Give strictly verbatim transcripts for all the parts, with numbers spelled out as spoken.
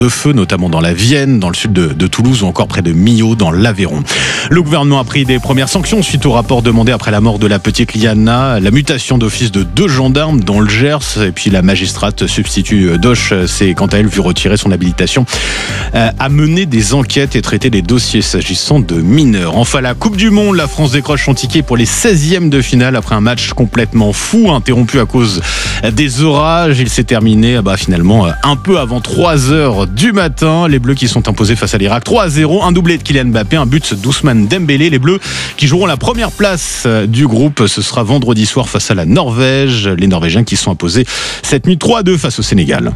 de feu, notamment dans la Vienne, dans le sud de, de Toulouse ou encore près de Millau, dans l'Aveyron. Le gouvernement a pris des premières sanctions suite au rapport demandé après la mort de la petite Liana, la mutation d'office de deux gendarmes dans le Gers, et puis la magistrate substitut Doche s'est quant à elle vu retirer son habilitation euh, à mener des enquêtes et traiter des dossiers s'agissant de mineurs. Enfin, la Coupe du Monde, la France décroche son ticket pour les seizièmes de finale après un match complètement fou, interrompu à cause des orages. Il s'est terminé bah, finalement un peu avant trois heures du matin. Les Bleus qui sont imposés face à l'Irak trois à zéro, un doublé de Kylian Mbappé, un but d'Ousmane Dembélé. Les Bleus qui joueront la première place du groupe, ce sera vendredi soir face à la Norvège. Les Norvégiens qui sont imposés cette nuit trois à deux face au Sénégal.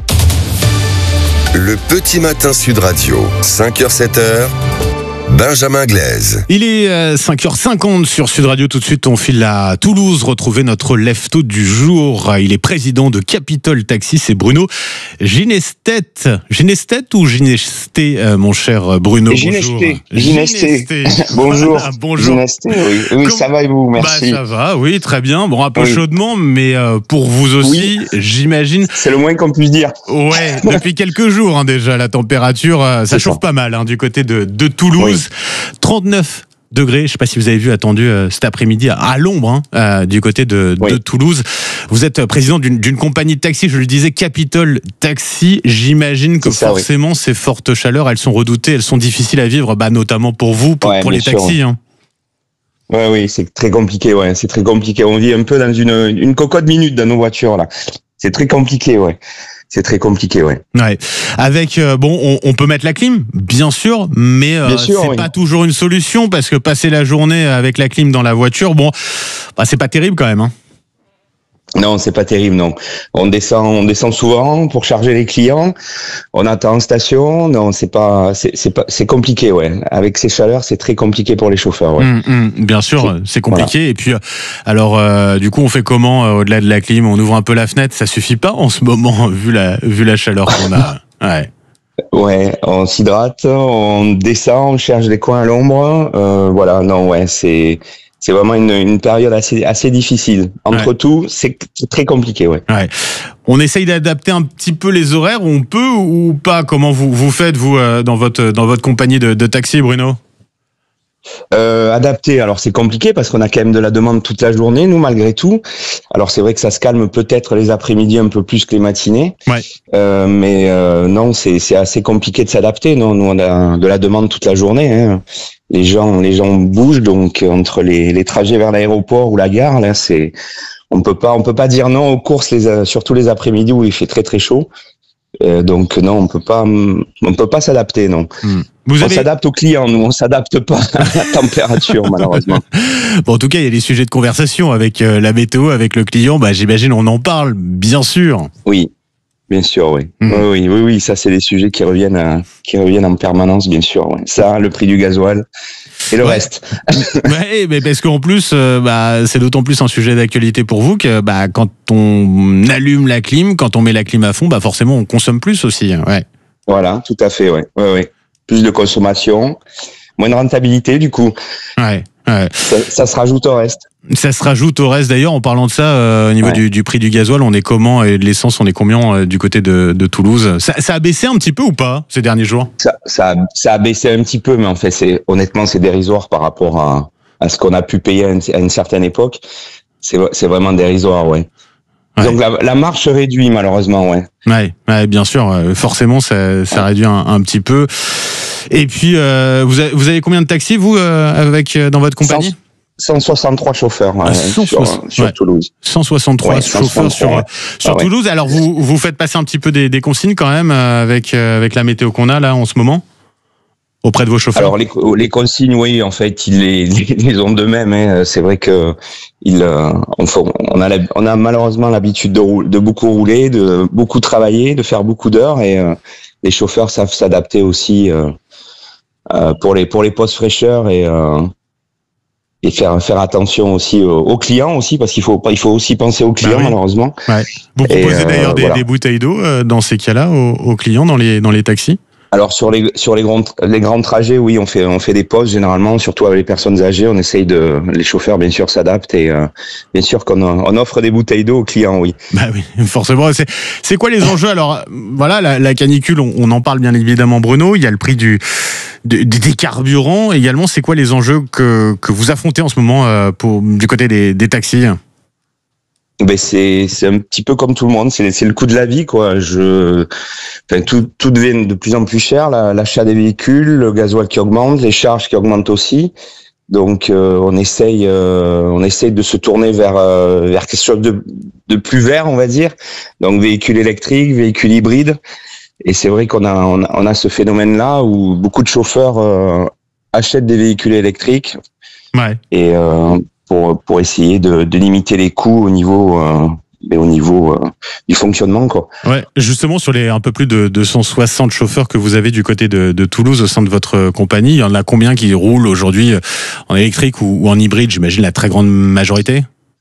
Le petit matin Sud Radio, cinq heures sept heures. Benjamin Glaise. Il est cinq heures cinquante sur Sud Radio. Tout de suite, on file à Toulouse retrouver notre lève-tôt du jour. Il est président de Capitol Taxi, c'est Bruno Ginestet. Ginestet ou Ginesté, mon cher Bruno? Ginesté. Ginesté. Bonjour. Bonjour. Ginesté, oui, oui Comme... ça va et vous? Merci. Bah, ça va, oui, très bien. Bon, un peu oui. chaudement, mais euh, pour vous aussi, oui. j'imagine. C'est le moins qu'on puisse dire. Ouais, depuis quelques jours hein, déjà, la température, euh, ça chauffe ça. pas mal hein, du côté de, de Toulouse. Oui. trente-neuf degrés, je ne sais pas si vous avez vu attendu euh, cet après-midi à, à l'ombre hein, euh, du côté de, oui. de Toulouse. Vous êtes président d'une, d'une compagnie de taxi, je le disais, Capitol Taxi. J'imagine que ça, forcément oui. ces fortes chaleurs, elles sont redoutées, elles sont difficiles à vivre, bah, notamment pour vous, pour, ouais, pour les sûr, taxis. Oui. Hein. Ouais, oui, c'est très compliqué, ouais, c'est très compliqué. On vit un peu dans une, une cocotte minute dans nos voitures là. C'est très compliqué, ouais. C'est très compliqué, ouais. Ouais. Avec euh, bon, on, on peut mettre la clim, bien sûr, mais euh, bien sûr, c'est oui. pas toujours une solution parce que passer la journée avec la clim dans la voiture, bon, bah, c'est pas terrible quand même. Hein. Non, c'est pas terrible, non. On descend, on descend souvent pour charger les clients. On attend en station. Non, c'est pas, c'est, c'est pas, c'est compliqué, ouais. Avec ces chaleurs, c'est très compliqué pour les chauffeurs, ouais. Mmh, mmh, bien sûr, c'est, c'est compliqué. Voilà. Et puis, alors, euh, du coup, on fait comment euh, au-delà de la clim? On ouvre un peu la fenêtre. Ça suffit pas en ce moment, vu la, vu la chaleur qu'on a. Ouais. Ouais, on s'hydrate, on descend, on cherche des coins à l'ombre. Euh, voilà, non, ouais, c'est. C'est vraiment une, une période assez, assez difficile. Entre ouais. tout, c'est, c'est très compliqué, ouais. ouais. On essaye d'adapter un petit peu les horaires, on peut ou pas? Comment vous, vous faites, vous, dans votre, dans votre compagnie de, de taxi, Bruno? Euh, adapter, alors c'est compliqué parce qu'on a quand même de la demande toute la journée, nous, malgré tout. Alors c'est vrai que ça se calme peut-être les après-midi un peu plus que les matinées. Ouais. Euh, mais euh, non, c'est, c'est assez compliqué de s'adapter. Non, nous, on a de la demande toute la journée, hein. Les gens, les gens bougent, donc entre les, les trajets vers l'aéroport ou la gare, là, c'est, on peut pas, on peut pas dire non aux courses, les, surtout les après-midi où il fait très très chaud. Euh, donc non, on peut pas, on peut pas s'adapter, non. Mmh. Vous on avez... s'adapte aux clients, nous, on s'adapte pas à la température, malheureusement. Bon, en tout cas, il y a des sujets de conversation avec euh, la météo, avec le client. Bah, j'imagine, on en parle, bien sûr. Oui. Bien sûr, oui. Mmh. oui. Oui, oui, oui, ça, c'est des sujets qui reviennent, à, qui reviennent en permanence, bien sûr. Ouais. Ça, le prix du gasoil et le ouais. reste. Ouais, mais parce qu'en plus, euh, bah, c'est d'autant plus un sujet d'actualité pour vous que bah, quand on allume la clim, quand on met la clim à fond, bah, forcément, on consomme plus aussi. Ouais. Voilà, tout à fait, ouais. Ouais, ouais. Plus de consommation, moins de rentabilité, du coup. Ouais. Ouais. Ça, ça se rajoute au reste. Ça se rajoute au reste. D'ailleurs, en parlant de ça, euh, au niveau ouais. du, du prix du gasoil, on est comment? Et de l'essence, on est combien euh, du côté de, de Toulouse? ça, ça a baissé un petit peu ou pas ces derniers jours? ça, ça, a, ça a baissé un petit peu, mais en fait, c'est, honnêtement, c'est dérisoire par rapport à, à ce qu'on a pu payer à une, à une certaine époque. C'est, c'est vraiment dérisoire, ouais. Ouais. Donc la, la marge se réduit malheureusement, ouais. Ouais, ouais, bien sûr, forcément, ça, ça ouais. réduit un, un petit peu. Et puis, euh, vous, avez, vous avez combien de taxis, vous, euh, avec, dans votre compagnie? cent soixante-trois chauffeurs ouais, cent soixante, sur, sur ouais. Toulouse. cent soixante-trois ouais, chauffeurs cent soixante-trois, sur, ouais. sur ah, Toulouse. Ouais. Alors, vous, vous faites passer un petit peu des, des consignes quand même avec, avec la météo qu'on a là en ce moment auprès de vos chauffeurs? Alors, les, les consignes, oui, en fait, ils les, les ont d'eux-mêmes. Hein. C'est vrai que ils, on, on, a la, on a malheureusement l'habitude de, roule, de beaucoup rouler, de beaucoup travailler, de faire beaucoup d'heures et euh, les chauffeurs savent s'adapter aussi euh, euh, pour les pour les postes fraîcheurs et euh, et faire faire attention aussi aux, aux clients aussi parce qu'il faut il faut aussi penser aux clients bah oui. malheureusement. Ouais. Vous proposez et, d'ailleurs euh, des, voilà. des bouteilles d'eau euh, dans ces cas-là aux, aux clients dans les dans les taxis? Alors sur les sur les grands les grands trajets, oui, on fait on fait des pauses généralement, surtout avec les personnes âgées. On essaye de les chauffeurs bien sûr s'adaptent et euh, bien sûr qu'on on offre des bouteilles d'eau aux clients, oui. Bah oui, forcément. C'est c'est quoi les enjeux? Alors voilà, la, la canicule, on, on en parle bien évidemment, Bruno. Il y a le prix du de, des carburants également. C'est quoi les enjeux que que vous affrontez en ce moment euh, pour du côté des, des taxis? Ben c'est c'est un petit peu comme tout le monde, c'est c'est le coût de la vie quoi. Je enfin tout tout devient de plus en plus cher, la, l'achat des véhicules, le gasoil qui augmente, les charges qui augmentent aussi. Donc euh, on essaye euh, on essaye de se tourner vers euh, vers quelque chose de de plus vert, on va dire. Donc véhicules électriques, véhicules hybrides. Et c'est vrai qu'on a on a, on a ce phénomène là où beaucoup de chauffeurs euh, achètent des véhicules électriques. Ouais. Et euh, pour pour essayer de, de limiter les coûts au niveau euh, mais au niveau euh, du fonctionnement quoi. Ouais, justement sur les un peu plus de deux cent soixante chauffeurs que vous avez du côté de, de Toulouse au sein de votre compagnie, il y en a combien qui roulent aujourd'hui en électrique ou, ou en hybride? J'imagine la très grande majorité.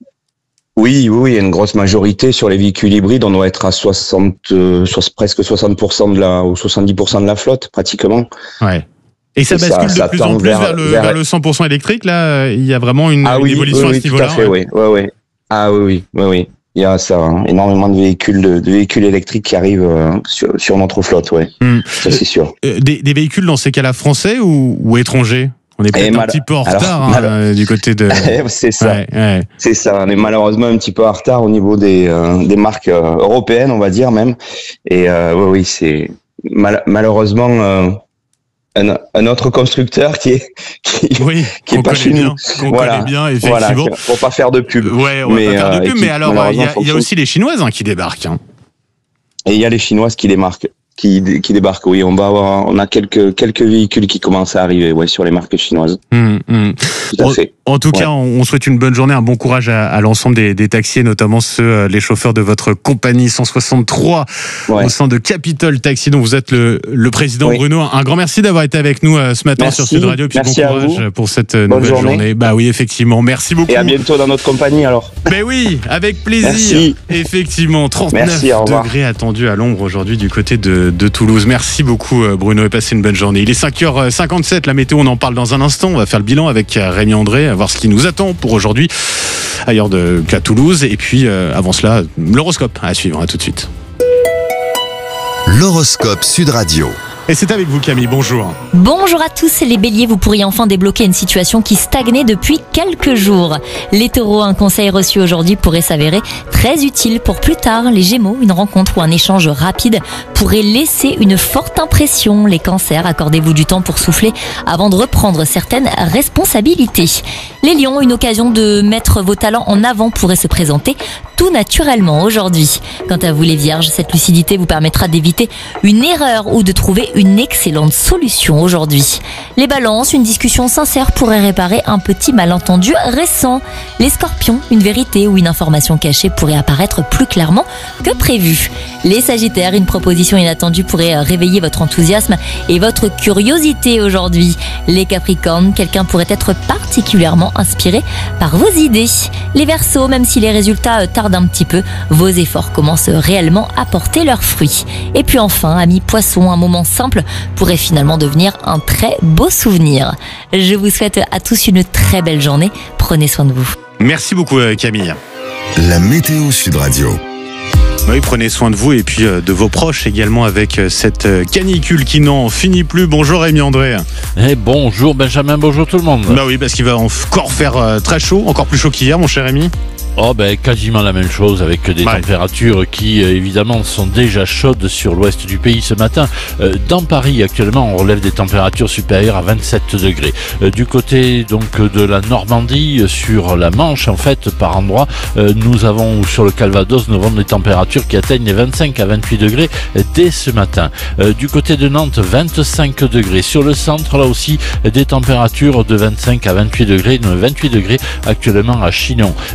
Oui, oui, il y a une grosse majorité sur les véhicules hybrides. On doit être à soixante, euh, presque soixante pour cent de la ou soixante-dix pour cent de la flotte pratiquement. Ouais. Et ça Et bascule ça, de ça plus en plus vers, vers, le, vers... vers le cent pour cent électrique. Là, il y a vraiment une, ah une oui, évolution oui, oui, à ce niveau-là. Tout à fait, ouais. oui, oui, oui. Ah oui, oui, oui, oui. Il y a ça, hein, énormément de véhicules, de, de véhicules électriques qui arrivent euh, sur, sur notre flotte, ouais. Hum. Ça c'est sûr. Euh, des, des véhicules dans ces cas-là français ou, ou étrangers? On est peut-être mal... un petit peu en retard alors, hein, mal... du côté de. c'est ça. Ouais, ouais. C'est ça. On est malheureusement un petit peu en retard au niveau des euh, des marques euh, européennes, on va dire même. Et euh, oui, oui, c'est mal... malheureusement euh, un, un autre constructeur qui est qui, oui, qui est pas chez nous. Qu'on voilà. connaît bien, effectivement. Voilà, pour pas faire de pub. Ouais, on mais, va pas faire de pub. Euh, mais alors, il y, a, il y a aussi les Chinoises hein, qui débarquent. Hein. Et il y a les Chinoises qui démarquent. Qui, qui débarquent, oui, on va avoir, on a quelques quelques véhicules qui commencent à arriver, ouais, sur les marques chinoises. Mmh, mmh. Tout à fait. En, en tout ouais. cas, on souhaite une bonne journée, un bon courage à, à l'ensemble des, des taxiers, notamment ceux, les chauffeurs de votre compagnie cent soixante-trois ouais. au sein de Capitol Taxi, dont vous êtes le, le président oui. Bruno. Un grand merci d'avoir été avec nous ce matin merci. sur Sud Radio, et puis merci bon courage pour cette bonne nouvelle journée. journée. Bah oui, effectivement, merci beaucoup. Et à bientôt dans notre compagnie alors. Ben oui, avec plaisir. Merci. Effectivement, trente-neuf merci, degrés attendus à l'ombre aujourd'hui du côté de, de Toulouse. Merci. Merci beaucoup Bruno et passez une bonne journée. Il est cinq heures cinquante-sept, la météo on en parle dans un instant. On va faire le bilan avec Rémi André, voir ce qui nous attend pour aujourd'hui ailleurs de, qu'à Toulouse. Et puis euh, avant cela, l'horoscope à suivre. À tout de suite. L'horoscope Sud Radio. Et c'est avec vous Camille, bonjour. Bonjour à tous les béliers, vous pourriez enfin débloquer une situation qui stagnait depuis quelques jours. Les taureaux, un conseil reçu aujourd'hui pourrait s'avérer très utile pour plus tard. Les gémeaux, une rencontre ou un échange rapide pourrait laisser une forte impression. Les cancers, accordez-vous du temps pour souffler avant de reprendre certaines responsabilités. Les lions, une occasion de mettre vos talents en avant pourrait se présenter tout naturellement aujourd'hui. Quant à vous les vierges, cette lucidité vous permettra d'éviter une erreur ou de trouver une excellente solution aujourd'hui. Les balances, une discussion sincère pourrait réparer un petit malentendu récent. Les scorpions, une vérité ou une information cachée pourrait apparaître plus clairement que prévu. Les sagittaires, une proposition inattendue pourrait réveiller votre enthousiasme et votre curiosité aujourd'hui. Les capricornes, quelqu'un pourrait être particulièrement inspiré par vos idées. Les verseaux, même si les résultats tardent un petit peu, vos efforts commencent réellement à porter leurs fruits. Et puis enfin, amis poissons, un moment simple pourrait finalement devenir un très beau souvenir. Je vous souhaite à tous une très belle journée. Prenez soin de vous. Merci beaucoup Camille. La météo Sud Radio. Oui, prenez soin de vous et puis de vos proches également avec cette canicule qui n'en finit plus. Bonjour Rémi André. Et bonjour Benjamin, bonjour tout le monde. Bah oui, parce qu'il va encore faire très chaud, encore plus chaud qu'hier mon cher Rémi. Oh ben quasiment la même chose avec des ouais. températures qui euh, évidemment sont déjà chaudes sur l'ouest du pays ce matin. Euh, dans Paris actuellement on relève des températures supérieures à vingt-sept degrés. Euh, du côté donc de la Normandie, euh, sur la Manche en fait par endroit, euh, nous avons sur le Calvados nous avons des températures qui atteignent les vingt-cinq à vingt-huit degrés euh, dès ce matin. Euh, du côté de Nantes vingt-cinq degrés. Sur le centre là aussi des températures de vingt-cinq à vingt-huit degrés, vingt-huit degrés actuellement à Chinon. Et du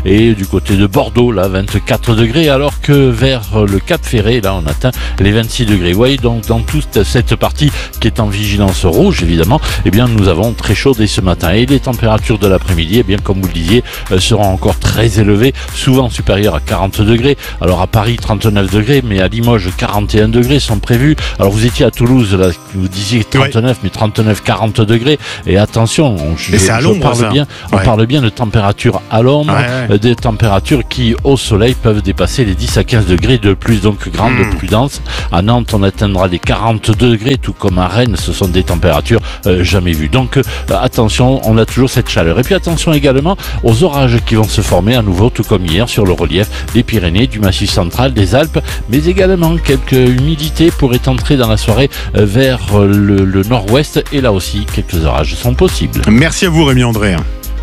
côté de Bordeaux, là, vingt-quatre degrés, alors que vers le Cap Ferré, là, on atteint les vingt-six degrés. Vous voyez, donc, dans toute cette partie qui est en vigilance rouge, évidemment, eh bien, nous avons très chaud dès ce matin. Et les températures de l'après-midi, eh bien, comme vous le disiez, euh, seront encore très élevées, souvent supérieures à quarante degrés. Alors, à Paris, trente-neuf degrés, mais à Limoges, quarante et un degrés sont prévus. Alors, vous étiez à Toulouse, là, vous disiez trente-neuf, ouais. mais trente-neuf, quarante degrés. Et attention, on, je, c'est à l'ombre, parle ça. bien, on ouais. parle bien de températures à l'ombre, ouais, ouais. des températures qui, au soleil, peuvent dépasser les dix à quinze degrés de plus, donc grande mmh. prudence. À Nantes, on atteindra les quarante degrés, tout comme à Rennes, ce sont des températures euh, jamais vues. Donc, euh, attention, on a toujours cette chaleur. Et puis, attention également aux orages qui vont se former à nouveau, tout comme hier, sur le relief des Pyrénées, du Massif central, des Alpes, mais également quelques humidités pourraient entrer dans la soirée euh, vers euh, le, le nord-ouest, et là aussi, quelques orages sont possibles. Merci à vous, Rémi André.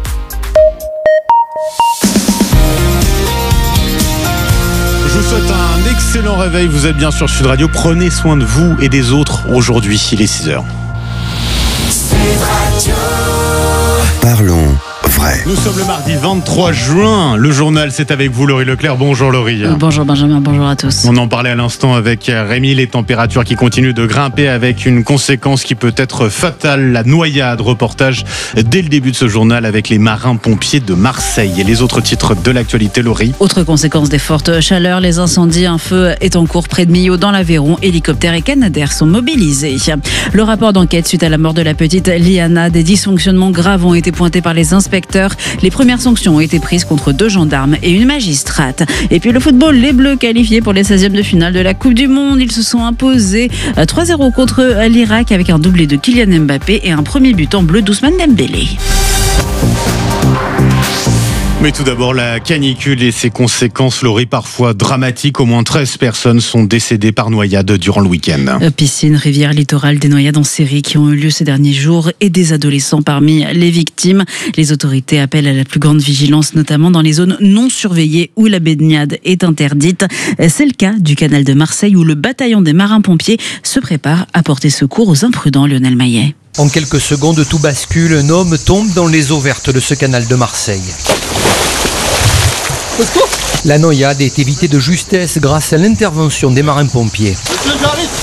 Je vous souhaite un excellent réveil. Vous êtes bien sur Sud Radio. Prenez soin de vous et des autres. Aujourd'hui, il est six heures. Parlons vrai. Nous sommes le mardi vingt-trois juin. Le journal, c'est avec vous, Laurie Leclerc. Bonjour, Laurie. Euh, bonjour, Benjamin. Bonjour à tous. On en parlait à l'instant avec Rémi. Les températures qui continuent de grimper avec une conséquence qui peut être fatale. La noyade. Reportage dès le début de ce journal avec les marins-pompiers de Marseille. Et les autres titres de l'actualité, Laurie. Autre conséquence des fortes chaleurs, les incendies. Un feu est en cours près de Millau dans l'Aveyron. Hélicoptères et Canadair sont mobilisés. Le rapport d'enquête suite à la mort de la petite Liana. Des dysfonctionnements graves ont été pointés par les inspecteurs. Les premières sanctions ont été prises contre deux gendarmes et une magistrate. Et puis le football, les Bleus qualifiés pour les seizièmes de finale de la Coupe du Monde. Ils se sont imposés trois zéro contre l'Irak avec un doublé de Kylian Mbappé et un premier but en bleu d'Ousmane Dembélé. Mais tout d'abord, la canicule et ses conséquences, Laurie, parfois dramatiques. Au moins treize personnes sont décédées par noyade durant le week-end. Piscine, rivière, littoral, des noyades en série qui ont eu lieu ces derniers jours et des adolescents parmi les victimes. Les autorités appellent à la plus grande vigilance, notamment dans les zones non surveillées où la baignade est interdite. C'est le cas du canal de Marseille où le bataillon des marins-pompiers se prépare à porter secours aux imprudents. Lionel Maillet. En quelques secondes, tout bascule. Un homme tombe dans les eaux vertes de ce canal de Marseille. La noyade est évitée de justesse grâce à l'intervention des marins-pompiers. Attention !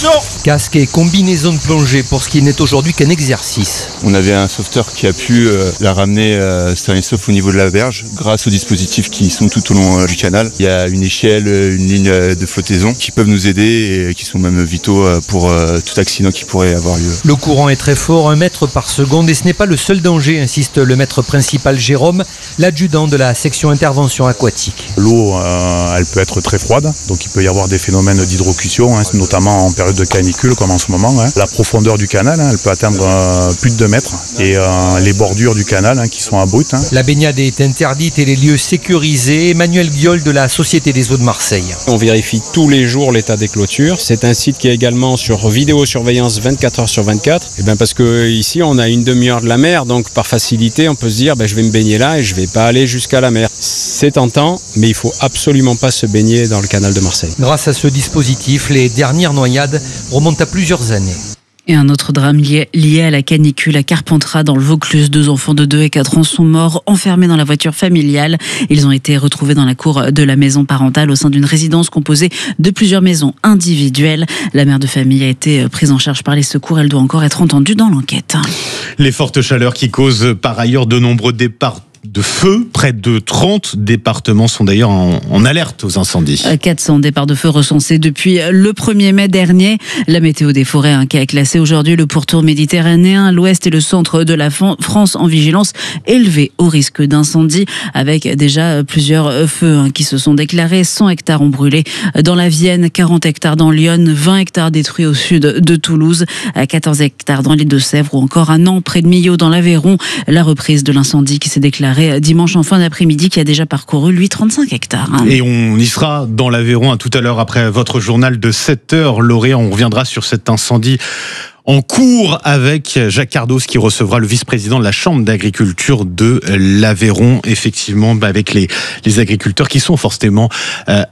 Casque et combinaison de plongée pour ce qui n'est aujourd'hui qu'un exercice. On avait un sauveteur qui a pu euh, la ramener euh, sain et sauf au niveau de la berge grâce aux dispositifs qui sont tout au long euh, du canal. Il y a une échelle, une ligne euh, de flottaison qui peuvent nous aider et qui sont même vitaux euh, pour euh, tout accident qui pourrait avoir lieu. Le courant est très fort, un mètre par seconde, et ce n'est pas le seul danger, insiste le maître principal Jérôme, l'adjudant de la section intervention aquatique. L'eau, euh, elle peut être très froide, donc il peut y avoir des phénomènes d'hydrocution, hein, notamment en période de canicule comme en ce moment. Hein. La profondeur du canal, hein, elle peut atteindre euh, plus de deux mètres et euh, les bordures du canal hein, qui sont abruptes. Hein. La baignade est interdite et les lieux sécurisés. Emmanuel Guiol de la Société des eaux de Marseille. On vérifie tous les jours l'état des clôtures. C'est un site qui est également sur vidéosurveillance vingt-quatre heures sur vingt-quatre. Et bien parce que ici on a une demi-heure de la mer, donc par facilité on peut se dire ben, je vais me baigner là et je vais pas aller jusqu'à la mer. C'est tentant, mais il faut absolument pas se baigner dans le canal de Marseille. Grâce à ce dispositif, les dernières noyades remontent à plusieurs années. Et un autre drame lié, lié à la canicule à Carpentras dans le Vaucluse. Deux enfants de deux et quatre ans sont morts enfermés dans la voiture familiale. Ils ont été retrouvés dans la cour de la maison parentale au sein d'une résidence composée de plusieurs maisons individuelles. La mère de famille a été prise en charge par les secours. Elle doit encore être entendue dans l'enquête. Les fortes chaleurs qui causent par ailleurs de nombreux départs de feu. Près de trente départements sont d'ailleurs en, en alerte aux incendies. quatre cents départs de feu recensés depuis le premier mai dernier. La météo des forêts hein, qui a classé aujourd'hui le pourtour méditerranéen, l'ouest et le centre de la France en vigilance élevée au risque d'incendie, avec déjà plusieurs feux hein, qui se sont déclarés. cent hectares ont brûlé dans la Vienne, quarante hectares dans l'Yonne, vingt hectares détruits au sud de Toulouse, quatorze hectares dans les Deux-Sèvres ou encore à Nantes, près de Millau dans l'Aveyron. La reprise de l'incendie qui s'est déclarée dimanche en fin d'après-midi, qui a déjà parcouru lui trente-cinq hectares. Et on y sera dans l'Aveyron tout à l'heure après votre journal de sept heures. Lauréat, on reviendra sur cet incendie en cours avec Jacques Cardos qui recevra le vice-président de la Chambre d'agriculture de l'Aveyron. Effectivement, avec les, les agriculteurs qui sont forcément euh,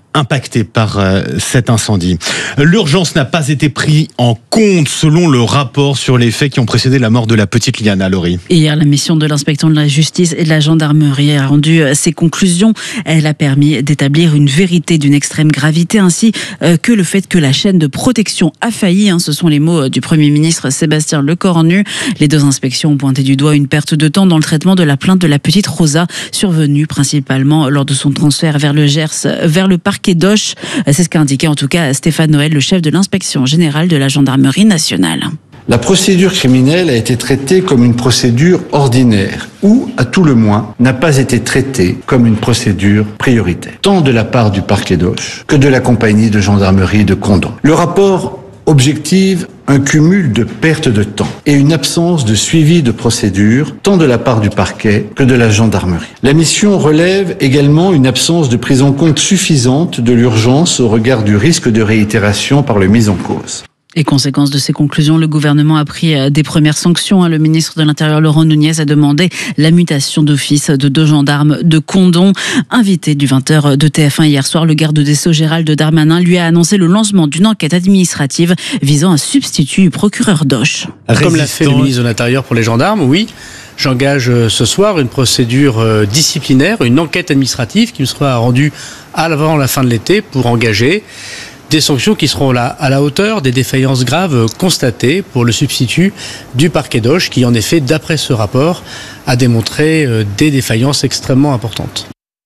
impactés par euh, cet incendie. L'urgence n'a pas été prise en compte selon le rapport sur les faits qui ont précédé la mort de la petite Liana, Laurie. Hier, la mission de l'inspecteur de la justice et de la gendarmerie a rendu ses conclusions. Elle a permis d'établir une vérité d'une extrême gravité, ainsi que le fait que la chaîne de protection a failli. Ce sont les mots du Premier ministre Sébastien Lecornu. Les deux inspections ont pointé du doigt une perte de temps dans le traitement de la plainte de la petite Rosa, survenue principalement lors de son transfert vers le Gers, vers le parquet d'Auch. C'est ce qu'a indiqué en tout cas Stéphane Noël, le chef de l'inspection générale de la gendarmerie nationale. La procédure criminelle a été traitée comme une procédure ordinaire ou, à tout le moins, n'a pas été traitée comme une procédure prioritaire, tant de la part du parquet d'Auch que de la compagnie de gendarmerie de Condom. Le rapport objective un cumul de pertes de temps et une absence de suivi de procédure, tant de la part du parquet que de la gendarmerie. La mission relève également une absence de prise en compte suffisante de l'urgence au regard du risque de réitération par le mis en cause. Et conséquence de ces conclusions, le gouvernement a pris des premières sanctions. Le ministre de l'Intérieur, Laurent Nunez, a demandé la mutation d'office de deux gendarmes de Condom. Invité du vingt heures de T F un hier soir, le garde des Sceaux Gérald Darmanin lui a annoncé le lancement d'une enquête administrative visant à substituer le procureur d'Auch. Comme l'a fait le ministre de l'Intérieur pour les gendarmes, oui. J'engage ce soir une procédure disciplinaire, une enquête administrative qui me sera rendue avant la fin de l'été pour engager des sanctions qui seront là à la hauteur des défaillances graves constatées pour le substitut du parquet d'Auch qui, en effet, d'après ce rapport, a démontré des défaillances extrêmement importantes.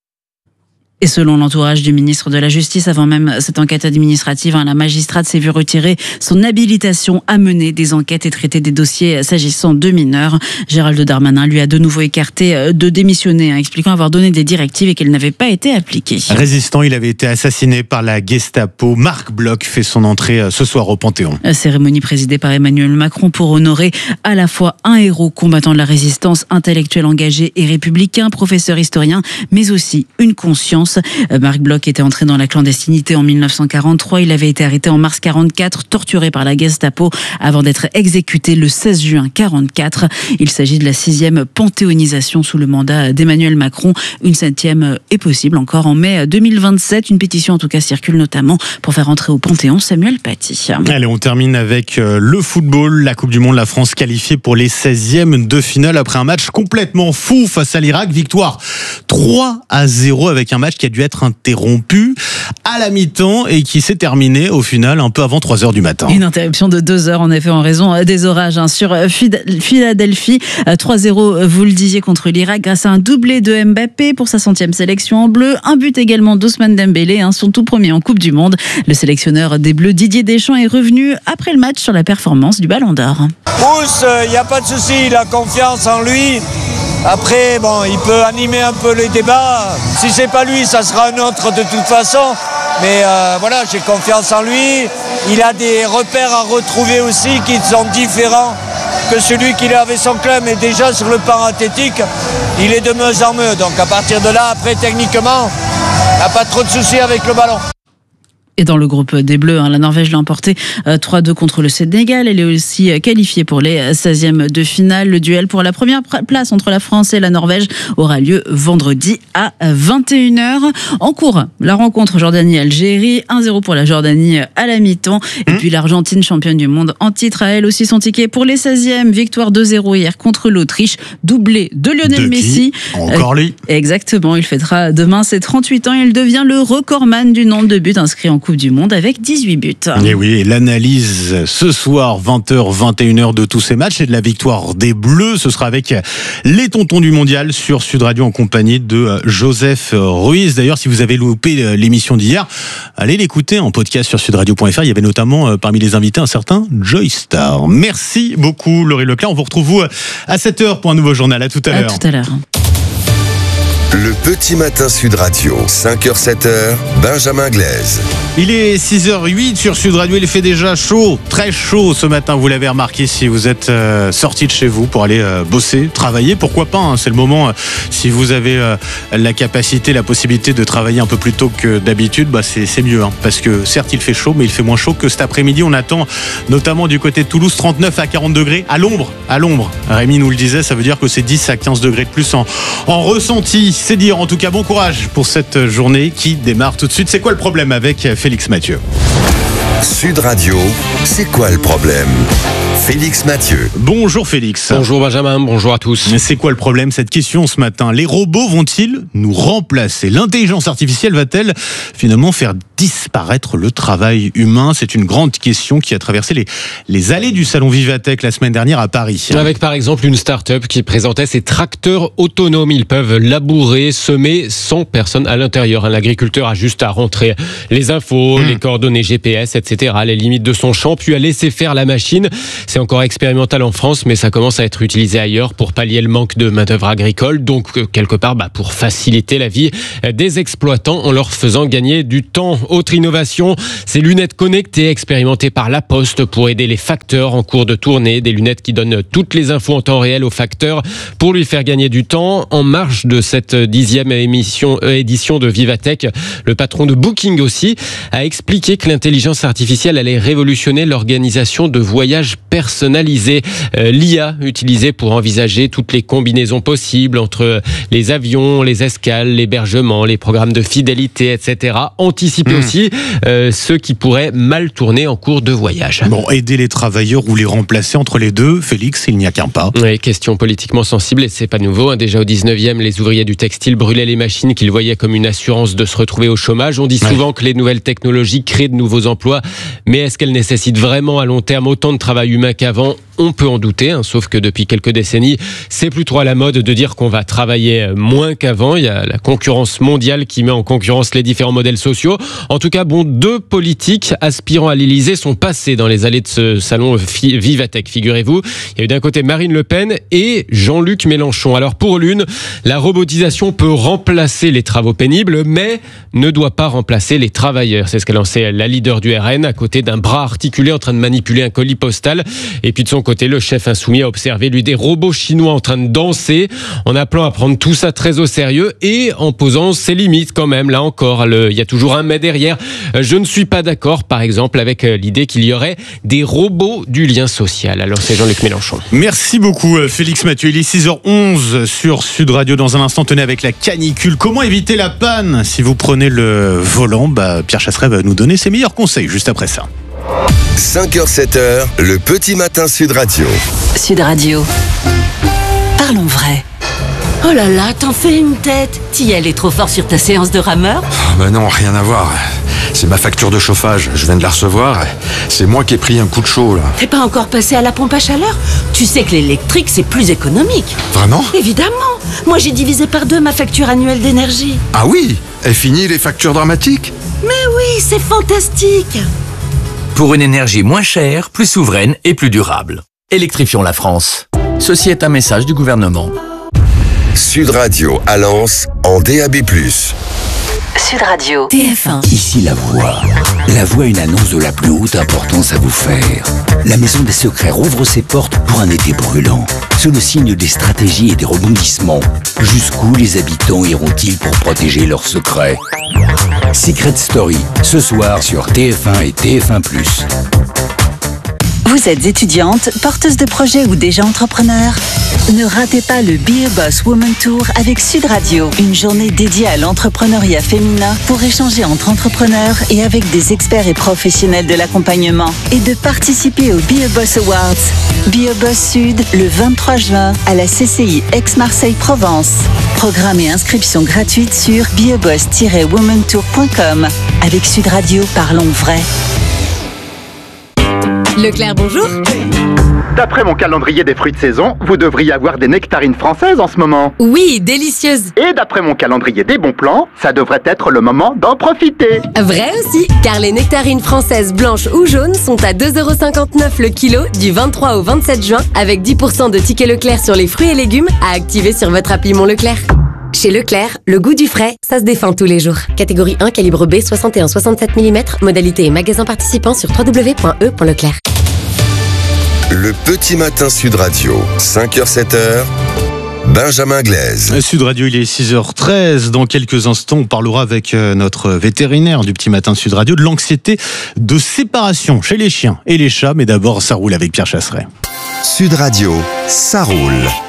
Et selon l'entourage du ministre de la Justice, avant même cette enquête administrative, la magistrate s'est vue retirer son habilitation à mener des enquêtes et traiter des dossiers s'agissant de mineurs. Gérald Darmanin lui a de nouveau écarté de démissionner, expliquant avoir donné des directives et qu'elles n'avaient pas été appliquées. Résistant, il avait été assassiné par la Gestapo. Marc Bloch fait son entrée ce soir au Panthéon. Cérémonie présidée par Emmanuel Macron pour honorer à la fois un héros combattant de la résistance, intellectuel engagé et républicain, professeur historien, mais aussi une conscience. Marc Bloch était entré dans la clandestinité en mille neuf cent quarante-trois. Il avait été arrêté en mars quarante-quatre, torturé par la Gestapo avant d'être exécuté le seize juin quarante-quatre. Il s'agit de la sixième panthéonisation sous le mandat d'Emmanuel Macron. Une septième est possible encore en mai deux mille vingt-sept. Une pétition en tout cas circule notamment pour faire entrer au Panthéon Samuel Paty. Allez, on termine avec le football. La Coupe du Monde, la France qualifiée pour les seizièmes de finale après un match complètement fou face à l'Irak. Victoire trois à zéro avec un match qui a dû être interrompu à la mi-temps et qui s'est terminé au final un peu avant trois heures du matin. Une interruption de deux heures en effet en raison des orages hein, sur Philadelphie. trois zéro, vous le disiez, contre l'Irak grâce à un doublé de Mbappé pour sa centième sélection en bleu. Un but également d'Ousmane Dembélé, hein, son tout premier en Coupe du Monde. Le sélectionneur des Bleus Didier Deschamps est revenu après le match sur la performance du Ballon d'Or. Pousse, il n'y a pas de souci, il a confiance en lui. Après, bon, il peut animer un peu les débats. Si c'est pas lui, ça sera un autre de toute façon. Mais euh, voilà, j'ai confiance en lui. Il a des repères à retrouver aussi qui sont différents que celui qu'il avait son club. Et déjà sur le plan athlétique, il est de mieux en mieux. Donc à partir de là, après techniquement, il n'y a pas trop de soucis avec le ballon. Et dans le groupe des Bleus, hein, la Norvège l'a emporté trois deux contre le Sénégal. Elle est aussi qualifiée pour les seizièmes de finale. Le duel pour la première place entre la France et la Norvège aura lieu vendredi à vingt et une heures. En cours, la rencontre Jordanie-Algérie, un zéro pour la Jordanie à la mi-temps. Et mmh. puis l'Argentine, championne du monde en titre, a elle aussi son ticket pour les seizièmes. Victoire deux zéro hier contre l'Autriche. Doublé de Lionel de Messi. Encore lui. Euh, exactement, il fêtera demain ses trente-huit ans. Il devient le recordman du nombre de buts inscrits en Coupe du Monde avec dix-huit buts. Et oui, et l'analyse ce soir, vingt heures, vingt et une heures de tous ces matchs et de la victoire des Bleus. Ce sera avec les tontons du mondial sur Sud Radio en compagnie de Joseph Ruiz. D'ailleurs, si vous avez loupé l'émission d'hier, allez l'écouter en podcast sur sudradio point f r. Il y avait notamment parmi les invités un certain Joy Star. Merci beaucoup Laurie Leclerc. On vous retrouve vous à sept heures pour un nouveau journal. À tout à l'heure. À tout à l'heure. Le petit matin Sud Radio, cinq heures sept heures, Benjamin Glaise. Il est six heures huit sur Sud Radio, il fait déjà chaud, très chaud ce matin, vous l'avez remarqué si vous êtes euh, sorti de chez vous pour aller euh, bosser, travailler, pourquoi pas, hein, c'est le moment, euh, si vous avez euh, la capacité, la possibilité de travailler un peu plus tôt que d'habitude, bah c'est, c'est mieux, hein, parce que certes il fait chaud, mais il fait moins chaud que cet après-midi, on attend notamment du côté de Toulouse trente-neuf à quarante degrés, à l'ombre, à l'ombre, Rémi nous le disait, ça veut dire que c'est dix à quinze degrés de plus en, en ressenti. c'est dire. En tout cas, bon courage pour cette journée qui démarre tout de suite. C'est quoi le problème avec Félix Mathieu? Sud Radio, c'est quoi le problème? Félix Mathieu. Bonjour Félix. Bonjour Benjamin, bonjour à tous. Mais c'est quoi le problème, cette question ce matin? Les robots vont-ils nous remplacer? L'intelligence artificielle va-t-elle finalement faire disparaître le travail humain? C'est une grande question qui a traversé les, les allées du salon Vivatech la semaine dernière à Paris. Avec par exemple une start-up qui présentait ses tracteurs autonomes. Ils peuvent labourer, semer sans personne à l'intérieur. L'agriculteur a juste à rentrer les infos, mmh. les coordonnées G P S, et cetera, les limites de son champ, puis à laisser faire la machine. C'est encore expérimental en France, mais ça commence à être utilisé ailleurs pour pallier le manque de main-d'œuvre agricole. Donc, quelque part, bah, pour faciliter la vie des exploitants en leur faisant gagner du temps. Autre innovation, ces lunettes connectées expérimentées par La Poste pour aider les facteurs en cours de tournée. Des lunettes qui donnent toutes les infos en temps réel au facteur pour lui faire gagner du temps. En marge de cette dixième émission, euh, édition de Vivatech, le patron de Booking aussi a expliqué que l'intelligence artificielle allait révolutionner l'organisation de voyages personnalisés. Euh, L'I A utilisée pour envisager toutes les combinaisons possibles entre les avions, les escales, l'hébergement, les programmes de fidélité, et cetera. Anticiper mmh. aussi euh, ceux qui pourraient mal tourner en cours de voyage. Bon, aider les travailleurs ou les remplacer entre les deux, Félix, il n'y a qu'un pas. Oui, question politiquement sensible et c'est pas nouveau. Hein. Déjà au dix-neuvième, les ouvriers du textile brûlaient les machines qu'ils voyaient comme une assurance de se retrouver au chômage. On dit souvent ouais. que les nouvelles technologies créent de nouveaux emplois, mais est-ce qu'elles nécessitent vraiment à long terme autant de travail humain qu'avant? On peut en douter, hein, sauf que depuis quelques décennies, c'est plus trop à la mode de dire qu'on va travailler moins qu'avant. Il y a la concurrence mondiale qui met en concurrence les différents modèles sociaux. En tout cas, bon, deux politiques aspirant à l'Élysée sont passés dans les allées de ce salon Vivatech, figurez-vous. Il y a eu d'un côté Marine Le Pen et Jean-Luc Mélenchon. Alors pour l'une, la robotisation peut remplacer les travaux pénibles, mais ne doit pas remplacer les travailleurs. C'est ce qu'a lancé la leader du R N à côté d'un bras articulé en train de manipuler un colis postal. Et puis de son côté, le chef insoumis a observé, lui, des robots chinois en train de danser, en appelant à prendre tout ça très au sérieux et en posant ses limites quand même. Là encore, le, il y a toujours un mais derrière. Je ne suis pas d'accord, par exemple, avec l'idée qu'il y aurait des robots du lien social. Alors c'est Jean-Luc Mélenchon. Merci beaucoup Félix Mathieu. Il est six heures onze sur Sud Radio. Dans un instant, tenez, avec la canicule. Comment éviter la panne si vous prenez le volant? bah, Pierre Chasseret va nous donner ses meilleurs conseils juste après ça. cinq heures sept heures, le petit matin Sud Radio. Sud Radio. Parlons vrai. Oh là là, t'en fais une tête. T'y allais trop fort sur ta séance de rameur? oh Ben non, rien à voir. C'est ma facture de chauffage, je viens de la recevoir. C'est moi qui ai pris un coup de chaud là. T'es pas encore passé à la pompe à chaleur? Tu sais que l'électrique c'est plus économique. Vraiment? Évidemment. Moi j'ai divisé par deux ma facture annuelle d'énergie. Ah oui? Et fini les factures dramatiques? Mais oui, c'est fantastique. Pour une énergie moins chère, plus souveraine et plus durable. Électrifions la France. Ceci est un message du gouvernement. Sud Radio à Lens en D A B plus. Sud Radio. T F un. Ici La Voix. La Voix, une annonce de la plus haute importance à vous faire. La Maison des Secrets rouvre ses portes pour un été brûlant. Sous le signe des stratégies et des rebondissements, jusqu'où les habitants iront-ils pour protéger leurs secrets? Secret Story, ce soir sur T F un et T F un plus. Vous êtes étudiante, porteuse de projet ou déjà entrepreneur? Ne ratez pas le Be a Boss Woman Tour avec Sud Radio. Une journée dédiée à l'entrepreneuriat féminin pour échanger entre entrepreneurs et avec des experts et professionnels de l'accompagnement. Et de participer au Be a Boss Awards. Be a Boss Sud, le vingt-trois juin, à la C C I Aix-Marseille-Provence. Programme et inscription gratuite sur be a boss tiret woman tour point com. Avec Sud Radio, parlons vrai. Leclerc, bonjour. D'après mon calendrier des fruits de saison, vous devriez avoir des nectarines françaises en ce moment. Oui, délicieuses. Et d'après mon calendrier des bons plans, ça devrait être le moment d'en profiter. Vrai aussi, car les nectarines françaises blanches ou jaunes sont à deux euros cinquante-neuf le kilo du vingt-trois au vingt-sept juin, avec dix pour cent de tickets Leclerc sur les fruits et légumes à activer sur votre appli Mon Leclerc. Chez Leclerc, le goût du frais, ça se défend tous les jours. Catégorie un, calibre B, soixante et un soixante-sept millimètres. Modalité et magasin participant sur w w w point e point leclerc. Le petit matin Sud Radio, cinq heures sept heures. Benjamin Glaise. Sud Radio, il est six heures treize. Dans quelques instants, on parlera avec notre vétérinaire du petit matin de Sud Radio de l'anxiété de séparation chez les chiens et les chats. Mais d'abord, ça roule avec Pierre Chasseret. Sud Radio, ça roule.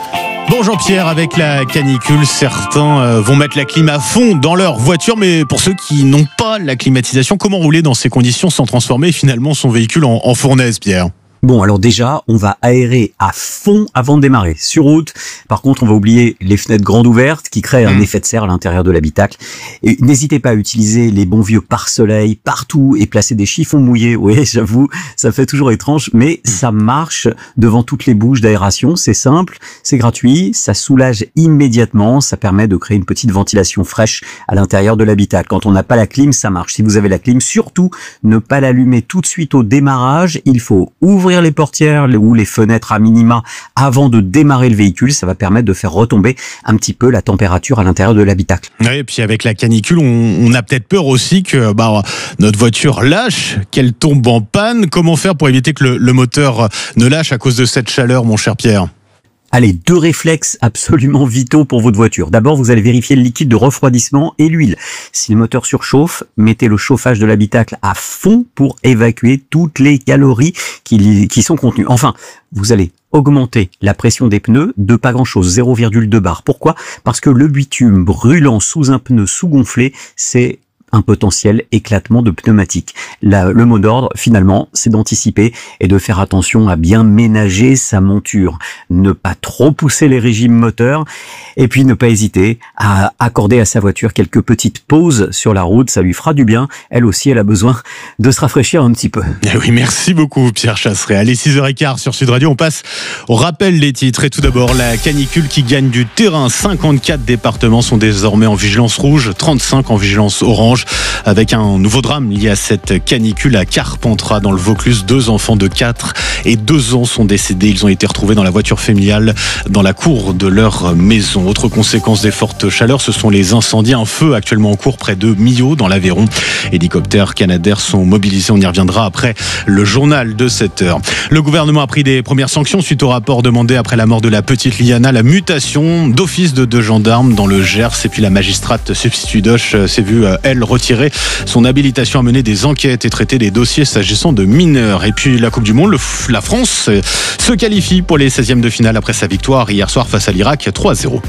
Bon Jean-Pierre, avec la canicule, certains vont mettre la clim à fond dans leur voiture, mais pour ceux qui n'ont pas la climatisation, comment rouler dans ces conditions sans transformer finalement son véhicule en, en fournaise, Pierre ? Bon, alors déjà, on va aérer à fond avant de démarrer. Sur route, par contre, on va oublier les fenêtres grandes ouvertes qui créent un mmh. effet de serre à l'intérieur de l'habitacle. Et n'hésitez pas à utiliser les bons vieux pare-soleil partout et placer des chiffons mouillés. Oui, j'avoue, ça fait toujours étrange, mais ça marche devant toutes les bouches d'aération. C'est simple, c'est gratuit, ça soulage immédiatement, ça permet de créer une petite ventilation fraîche à l'intérieur de l'habitacle. Quand on n'a pas la clim, ça marche. Si vous avez la clim, surtout, ne pas l'allumer tout de suite au démarrage. Il faut ouvrir les portières ou les fenêtres à minima avant de démarrer le véhicule. Ça va permettre de faire retomber un petit peu la température à l'intérieur de l'habitacle. Oui, et puis avec la canicule, on, on a peut-être peur aussi que bah, notre voiture lâche, qu'elle tombe en panne. Comment faire pour éviter que le, le moteur ne lâche à cause de cette chaleur, mon cher Pierre ? Allez, deux réflexes absolument vitaux pour votre voiture. D'abord, vous allez vérifier le liquide de refroidissement et l'huile. Si le moteur surchauffe, mettez le chauffage de l'habitacle à fond pour évacuer toutes les calories qui, qui sont contenues. Enfin, vous allez augmenter la pression des pneus de pas grand-chose, zéro virgule deux bar. Pourquoi ? Parce que le bitume brûlant sous un pneu sous-gonflé, c'est un potentiel éclatement de pneumatique. La, le mot d'ordre, finalement, c'est d'anticiper et de faire attention à bien ménager sa monture. Ne pas trop pousser les régimes moteurs et puis ne pas hésiter à accorder à sa voiture quelques petites pauses sur la route. Ça lui fera du bien. Elle aussi, elle a besoin de se rafraîchir un petit peu. Eh oui, merci beaucoup Pierre Chasseret. Allez, six heures quinze sur Sud Radio. On passe au rappel des titres. Et tout d'abord, la canicule qui gagne du terrain. cinquante-quatre départements sont désormais en vigilance rouge, trente-cinq en vigilance orange. Avec un nouveau drame lié à cette canicule à Carpentras dans le Vaucluse. Deux enfants de quatre et deux ans sont décédés. Ils ont été retrouvés dans la voiture familiale dans la cour de leur maison. Autre conséquence des fortes chaleurs, ce sont les incendies. Un feu actuellement en cours près de Millau dans l'Aveyron. Hélicoptères Canadair sont mobilisés. On y reviendra après le journal de sept heures. Le gouvernement a pris des premières sanctions suite au rapport demandé après la mort de la petite Liana. La mutation d'office de deux gendarmes dans le Gers. Et puis la magistrate substitut d'Oche s'est vue, elle, retirer son habilitation à mener des enquêtes et traiter des dossiers s'agissant de mineurs. Et puis la Coupe du Monde, le, la France se qualifie pour les seizièmes de finale après sa victoire hier soir face à l'Irak trois à zéro.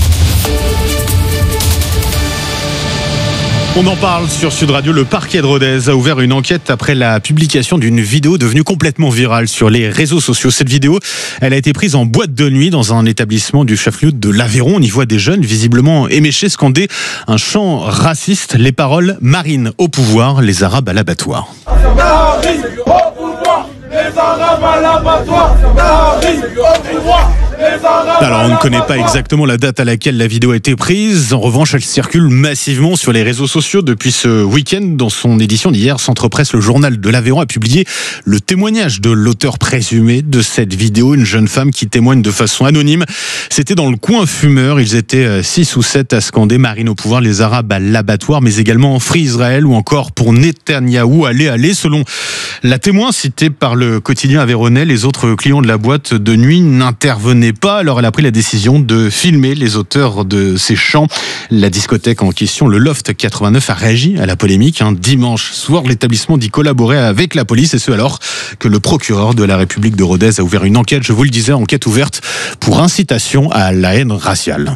On en parle sur Sud Radio. Le parquet de Rodez a ouvert une enquête après la publication d'une vidéo devenue complètement virale sur les réseaux sociaux. Cette vidéo, elle a été prise en boîte de nuit dans un établissement du chef-lieu de l'Aveyron. On y voit des jeunes visiblement éméchés scander un chant raciste. Les paroles « Marine au pouvoir, les Arabes à l'abattoir ». Marine au pouvoir, les Arabes à l'abattoir. Marine au pouvoir. Alors on ne connaît pas exactement la date à laquelle la vidéo a été prise. En revanche, elle circule massivement sur les réseaux sociaux depuis ce week-end. Dans son édition d'hier, Centre Presse, le journal de l'Aveyron, a publié le témoignage de l'auteur présumé de cette vidéo, une jeune femme qui témoigne de façon anonyme. C'était dans le coin fumeur. Ils étaient six ou sept à scander Marine au pouvoir, les Arabes à l'abattoir, mais également Free Israël ou encore pour Netanyahou, allez, allez. Selon la témoin citée par le quotidien aveyronnais, les autres clients de la boîte de nuit n'intervenaient pas, alors elle a pris la décision de filmer les auteurs de ces chants. La discothèque en question, le Loft quatre-vingt-neuf, a réagi à la polémique. Un dimanche soir, l'établissement dit collaborer avec la police, et ce alors que le procureur de la République de Rodez a ouvert une enquête, je vous le disais, enquête ouverte pour incitation à la haine raciale.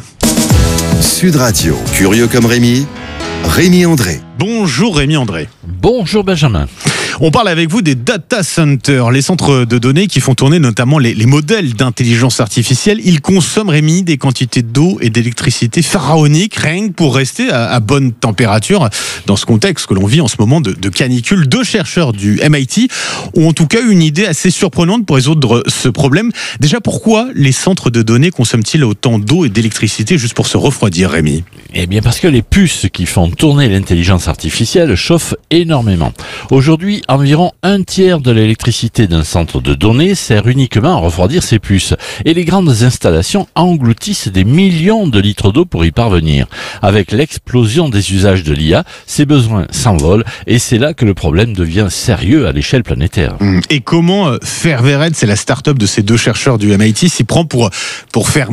Sud Radio, curieux comme Rémi, Rémi André. Bonjour Rémi André. Bonjour Benjamin. On parle avec vous des data centers, les centres de données qui font tourner notamment les, les modèles d'intelligence artificielle. Ils consomment, Rémi, des quantités d'eau et d'électricité pharaoniques, rien que pour rester à, à bonne température dans ce contexte que l'on vit en ce moment de, de canicule. Deux chercheurs du M I T ont en tout cas une idée assez surprenante pour résoudre ce problème. Déjà, pourquoi les centres de données consomment-ils autant d'eau et d'électricité juste pour se refroidir, Rémi ? Eh bien parce que les puces qui font tourner l'intelligence artificielle chauffent énormément. Aujourd'hui, environ un tiers de l'électricité d'un centre de données sert uniquement à refroidir ces puces. Et les grandes installations engloutissent des millions de litres d'eau pour y parvenir. Avec l'explosion des usages de l'I A, ces besoins s'envolent et c'est là que le problème devient sérieux à l'échelle planétaire. Et comment Fairvered, c'est la start-up de ces deux chercheurs du M I T, s'y prend pour, pour faire mieux ?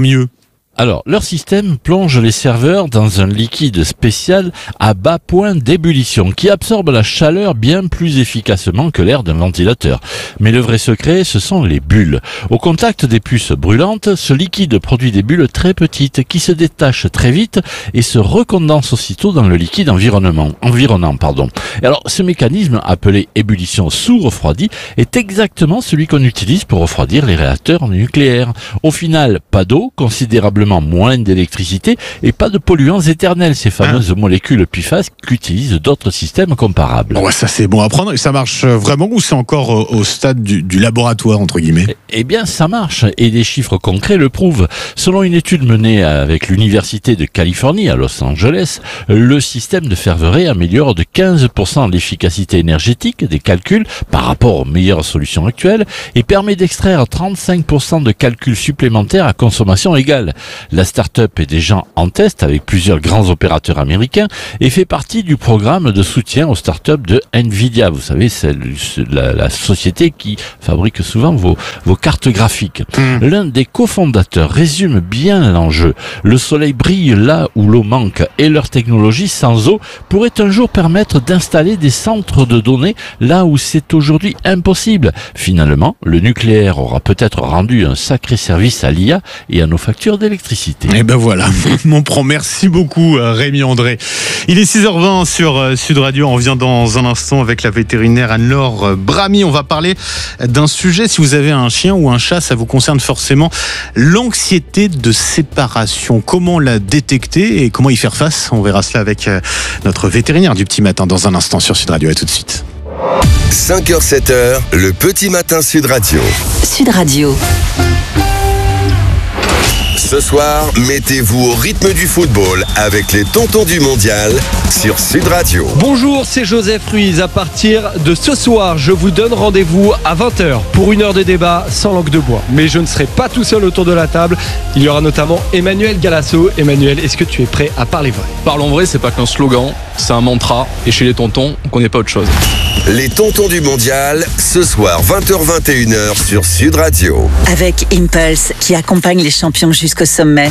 Alors, leur système plonge les serveurs dans un liquide spécial à bas point d'ébullition qui absorbe la chaleur bien plus efficacement que l'air d'un ventilateur. Mais le vrai secret, ce sont les bulles. Au contact des puces brûlantes, ce liquide produit des bulles très petites qui se détachent très vite et se recondensent aussitôt dans le liquide environnement, environnant. Pardon. Et alors, ce mécanisme, appelé ébullition sous-refroidie, est exactement celui qu'on utilise pour refroidir les réacteurs nucléaires. Au final, pas d'eau, considérablement moins d'électricité et pas de polluants éternels, ces fameuses ah. molécules P F A S qu'utilisent d'autres systèmes comparables. Bon, ça c'est bon à prendre. Et ça marche vraiment ou c'est encore au stade du, du laboratoire, entre guillemets? Eh bien, ça marche et des chiffres concrets le prouvent. Selon une étude menée avec l'Université de Californie à Los Angeles, le système de Ferveret améliore de quinze pour cent l'efficacité énergétique des calculs par rapport aux meilleures solutions actuelles et permet d'extraire trente-cinq pour cent de calculs supplémentaires à consommation égale. La start-up est déjà en test avec plusieurs grands opérateurs américains et fait partie du programme de soutien aux start-up de Nvidia. Vous savez, c'est la, la société qui fabrique souvent vos, vos cartes graphiques. Mmh. L'un des cofondateurs résume bien l'enjeu. Le soleil brille là où l'eau manque et leur technologie sans eau pourrait un jour permettre d'installer des centres de données là où c'est aujourd'hui impossible. Finalement, le nucléaire aura peut-être rendu un sacré service à l'I A et à nos factures d'électricité. Et ben voilà, mon prend. Merci beaucoup Rémi André. Il est six heures vingt sur Sud Radio. On revient dans un instant avec la vétérinaire Anne-Laure Bramy. On va parler d'un sujet. Si vous avez un chien ou un chat, ça vous concerne forcément. L'anxiété de séparation. Comment la détecter et comment y faire face? On verra cela avec notre vétérinaire du petit matin dans un instant sur Sud Radio. À tout de suite. cinq heures sept heures, le petit matin Sud Radio. Sud Radio. Ce soir, mettez-vous au rythme du football avec les tontons du mondial sur Sud Radio. Bonjour, c'est Joseph Ruiz. À partir de ce soir, je vous donne rendez-vous à vingt heures pour une heure de débat sans langue de bois. Mais je ne serai pas tout seul autour de la table. Il y aura notamment Emmanuel Galasso. Emmanuel, est-ce que tu es prêt à parler vrai? Parlons vrai, c'est pas qu'un slogan, c'est un mantra. Et chez les tontons, on connaît pas autre chose. Les tontons du mondial, ce soir vingt heures vingt et une heures sur Sud Radio. Avec Impulse, qui accompagne les champions jusqu'au sommet.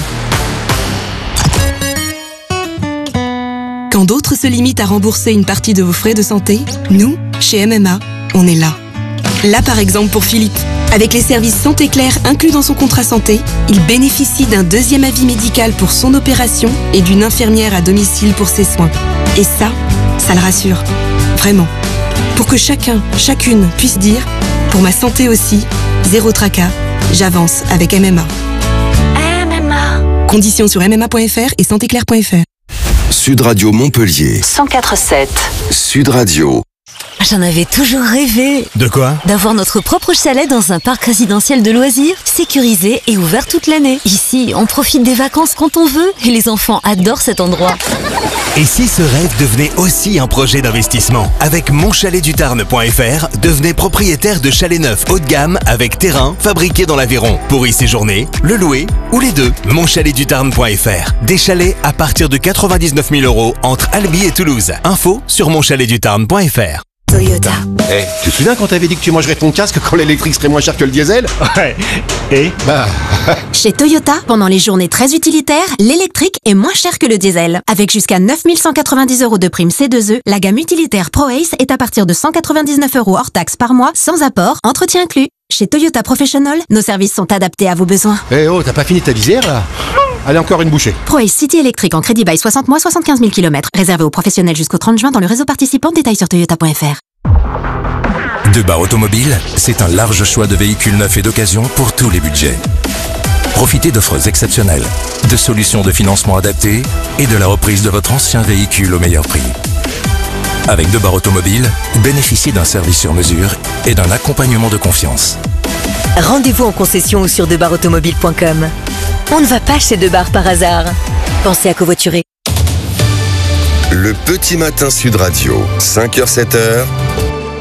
Quand d'autres se limitent à rembourser une partie de vos frais de santé, nous, chez M M A, on est là. Là par exemple pour Philippe. Avec les services Santé Claire inclus dans son contrat santé, il bénéficie d'un deuxième avis médical pour son opération et d'une infirmière à domicile pour ses soins. Et ça, ça le rassure. Vraiment. Pour que chacun, chacune puisse dire « Pour ma santé aussi, zéro tracas, j'avance avec M M A ». M M A. Conditions sur m m a point f r et santé claire point f r. Sud Radio Montpellier. cent quatre virgule sept. Sud Radio. J'en avais toujours rêvé. De quoi? D'avoir notre propre chalet dans un parc résidentiel de loisirs, sécurisé et ouvert toute l'année. Ici, on profite des vacances quand on veut et les enfants adorent cet endroit. Et si ce rêve devenait aussi un projet d'investissement? Avec mon chalet du tarn point f r, devenez propriétaire de chalets neufs haut de gamme avec terrain fabriqué dans l'Aveyron. Pour y séjourner, le louer ou les deux. mon chalet du tarn point f r. Des chalets à partir de quatre-vingt-dix-neuf mille euros entre Albi et Toulouse. Info sur mon chalet du tarn point f r. Toyota. Eh, hey, tu te souviens quand t'avais dit que tu mangerais ton casque quand l'électrique serait moins cher que le diesel? Ouais. Et bah... Chez Toyota, pendant les journées très utilitaires, l'électrique est moins cher que le diesel. Avec jusqu'à neuf mille cent quatre-vingt-dix euros de prime C deux E, la gamme utilitaire ProAce est à partir de cent quatre-vingt-dix-neuf euros hors taxe par mois, sans apport, entretien inclus. Chez Toyota Professional, nos services sont adaptés à vos besoins. Eh hey, oh, t'as pas fini ta visière là? Allez, encore une bouchée. ProAce City électrique en crédit bail soixante mois, soixante-quinze mille kilomètres. Réservé aux professionnels jusqu'au trente juin dans le réseau participant. Détails sur toyota point f r. De Bar Automobile, c'est un large choix de véhicules neufs et d'occasion pour tous les budgets. Profitez d'offres exceptionnelles, de solutions de financement adaptées et de la reprise de votre ancien véhicule au meilleur prix. Avec De Bar Automobile, bénéficiez d'un service sur mesure et d'un accompagnement de confiance. Rendez-vous en concession ou sur de bar automobile point com. On ne va pas chez Debar par hasard. Pensez à covoiturer. Le petit matin Sud Radio, cinq heures sept heures,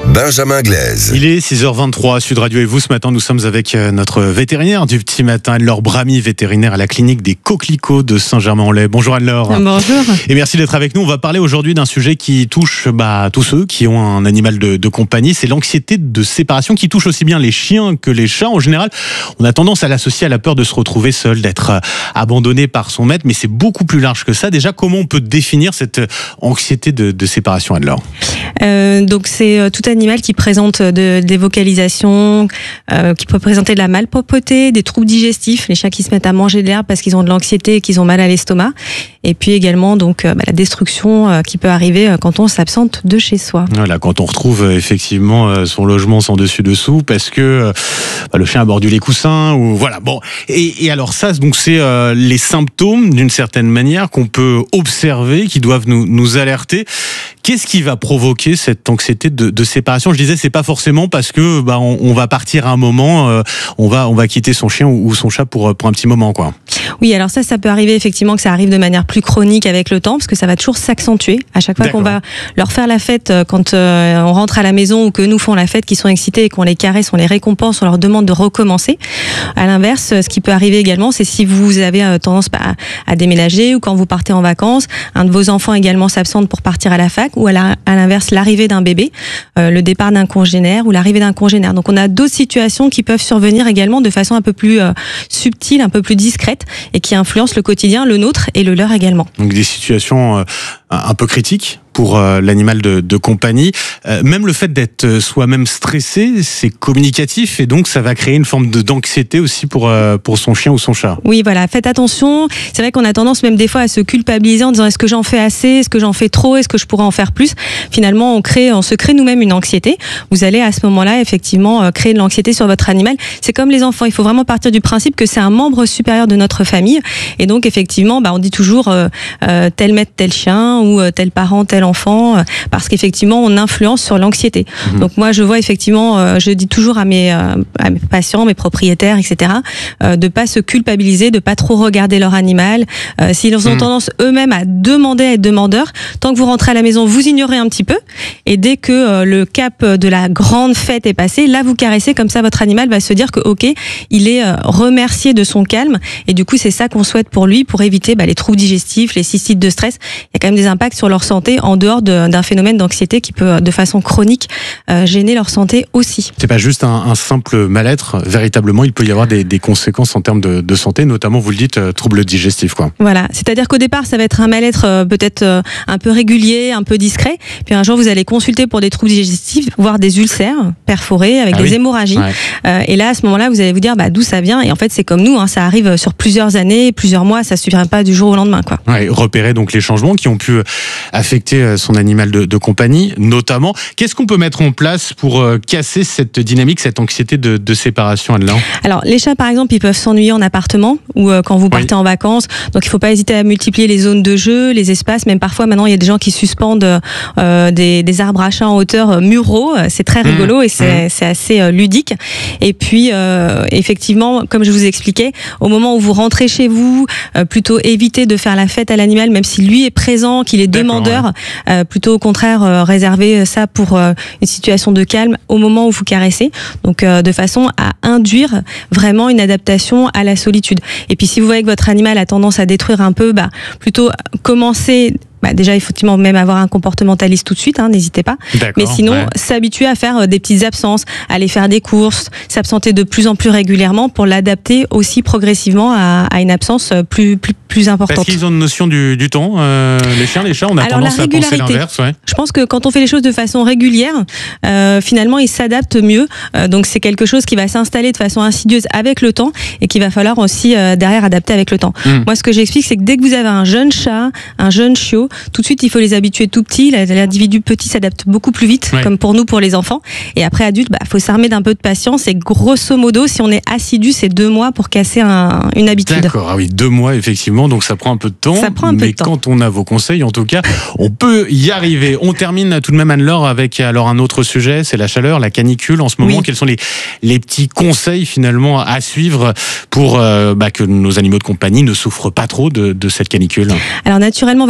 Benjamin Glaise. Il est six heures vingt-trois, Sud Radio et vous. Ce matin, nous sommes avec notre vétérinaire du petit matin, Anne-Laure Bramy, vétérinaire à la clinique des Coquelicots de Saint-Germain-en-Laye. Bonjour Anne-Laure. Bonjour. Et merci d'être avec nous. On va parler aujourd'hui d'un sujet qui touche bah, tous ceux qui ont un animal de, de compagnie. C'est l'anxiété de séparation qui touche aussi bien les chiens que les chats. En général, on a tendance à l'associer à la peur de se retrouver seul, d'être abandonné par son maître. Mais c'est beaucoup plus large que ça. Déjà, comment on peut définir cette anxiété de, de séparation, Anne-Laure ? Euh, donc c'est euh, tout animal qui présente de, des vocalisations, euh, qui peut présenter de la malpropreté, des troubles digestifs, les chiens qui se mettent à manger de l'herbe parce qu'ils ont de l'anxiété et qu'ils ont mal à l'estomac, et puis également donc euh, bah, la destruction euh, qui peut arriver euh, quand on s'absente de chez soi. Voilà, quand on retrouve euh, effectivement euh, son logement sans dessus dessous parce que euh, bah, le chien a mordu les coussins ou voilà. Bon, et, et alors ça, donc c'est euh, les symptômes d'une certaine manière qu'on peut observer, qui doivent nous, nous alerter. Qu'est-ce qui va provoquer cette anxiété de, de séparation ? Je disais, c'est pas forcément parce que bah on, on va partir à un moment, euh, on va on va quitter son chien ou, ou son chat pour pour un petit moment, quoi. Oui, alors ça, ça peut arriver effectivement que ça arrive de manière plus chronique avec le temps, parce que ça va toujours s'accentuer à chaque fois D'accord. qu'on va leur faire la fête quand euh, on rentre à la maison ou que nous font la fête, qu'ils sont excités et qu'on les caresse, on les récompense, on leur demande de recommencer. À l'inverse, ce qui peut arriver également, c'est si vous avez euh, tendance à, à déménager ou quand vous partez en vacances, un de vos enfants également s'absente pour partir à la fac, ou à, la, à l'inverse l'arrivée d'un bébé, euh, le départ d'un congénère ou l'arrivée d'un congénère. Donc on a d'autres situations qui peuvent survenir également de façon un peu plus euh, subtile, un peu plus discrète, et qui influencent le quotidien, le nôtre et le leur également. Donc des situations euh, un peu critiques pour euh, l'animal de, de compagnie. Euh, même le fait d'être soi-même stressé, c'est communicatif et donc ça va créer une forme de, d'anxiété aussi pour, euh, pour son chien ou son chat. Oui, voilà, faites attention. C'est vrai qu'on a tendance même des fois à se culpabiliser en disant est-ce que j'en fais assez, est-ce que j'en fais trop, est-ce que je pourrais en faire plus. Finalement, on crée, on se crée nous-mêmes une anxiété. Vous allez à ce moment-là effectivement créer de l'anxiété sur votre animal. C'est comme les enfants, il faut vraiment partir du principe que c'est un membre supérieur de notre famille et donc effectivement, bah, on dit toujours euh, euh, tel maître, tel chien ou euh, tel parent, tel enfant, euh, parce qu'effectivement on influence sur l'anxiété. Mmh. Donc moi je vois effectivement, euh, je dis toujours à mes, euh, à mes patients, mes propriétaires, et cetera, euh, de pas se culpabiliser, de pas trop regarder leur animal. Euh, s'ils ont mmh. tendance eux-mêmes à demander, à être demandeurs, tant que vous rentrez à la maison, vous ignorez un petit peu, et dès que euh, le cap de la grande fête est passé, là vous caressez, comme ça votre animal va se dire que ok, il est euh, remercié de son calme, et du coup c'est ça qu'on souhaite pour lui, pour éviter bah, les troubles digestifs, les cystites de stress. Il y a quand même des impacts sur leur santé en dehors de, d'un phénomène d'anxiété qui peut de façon chronique euh, gêner leur santé aussi. C'est pas juste un, un simple mal-être, véritablement il peut y avoir des, des conséquences en termes de, de santé, notamment vous le dites, euh, troubles digestifs, quoi. Voilà, c'est-à-dire qu'au départ ça va être un mal-être euh, peut-être euh, un peu régulier, un peu discret, puis un jour vous allez consulter pour des troubles digestifs, voire des ulcères perforés avec ah des oui. hémorragies, ouais. euh, et là à ce moment-là vous allez vous dire bah, d'où ça vient, et en fait c'est comme nous, hein, ça arrive sur plusieurs années, plusieurs mois, ça ne suffira pas du jour au lendemain, quoi. Ouais, repérer donc les changements qui ont pu affecter son animal de, de compagnie, notamment. Qu'est-ce qu'on peut mettre en place pour euh, casser cette dynamique, cette anxiété de, de séparation, Anne-Laure ? Alors, les chats, par exemple, ils peuvent s'ennuyer en appartement ou euh, quand vous partez oui. en vacances. Donc, il ne faut pas hésiter à multiplier les zones de jeu, les espaces. Même parfois, maintenant, il y a des gens qui suspendent euh, des, des arbres à chat en hauteur euh, muraux. C'est très rigolo mmh. et c'est, mmh. c'est assez euh, ludique. Et puis, euh, effectivement, comme je vous expliquais, au moment où vous rentrez chez vous, euh, plutôt éviter de faire la fête à l'animal, même si lui est présent, qu'il est D'accord, demandeur. Ouais. Euh, plutôt au contraire, euh, réserver ça pour euh, une situation de calme au moment où vous caressez. Donc, euh, de façon à induire vraiment une adaptation à la solitude. Et puis, si vous voyez que votre animal a tendance à détruire un peu, bah, plutôt commencer... Bah déjà, effectivement, même avoir un comportementaliste tout de suite, hein, n'hésitez pas. D'accord, mais sinon, ouais. s'habituer à faire des petites absences, aller faire des courses, s'absenter de plus en plus régulièrement pour l'adapter aussi progressivement à, à une absence plus, plus, plus importante. Parce qu'ils ont une notion du, du temps, euh, les chiens, les chats, on a Alors, tendance à penser l'inverse. Ouais. Je pense que quand on fait les choses de façon régulière, euh, finalement, ils s'adaptent mieux. Euh, donc, c'est quelque chose qui va s'installer de façon insidieuse avec le temps et qu'il va falloir aussi euh, derrière adapter avec le temps. Mmh. Moi, ce que j'explique, c'est que dès que vous avez un jeune chat, un jeune chiot, tout de suite, il faut les habituer tout petits. L'individu petit s'adapte beaucoup plus vite, ouais. comme pour nous, pour les enfants. Et après, adulte, bah, faut s'armer d'un peu de patience. Et grosso modo, si on est assidu, c'est deux mois pour casser un, une habitude. D'accord, ah oui, deux mois, effectivement. Donc, ça prend un peu de temps. Ça prend un peu mais de temps. quand on a vos conseils, en tout cas, on peut y arriver. On termine tout de même, Anne-Laure, avec alors un autre sujet, c'est la chaleur, la canicule en ce moment. Oui. Quels sont les, les petits conseils, finalement, à suivre pour euh, bah, que nos animaux de compagnie ne souffrent pas trop de, de cette canicule ? Alors, naturellement, votre animal a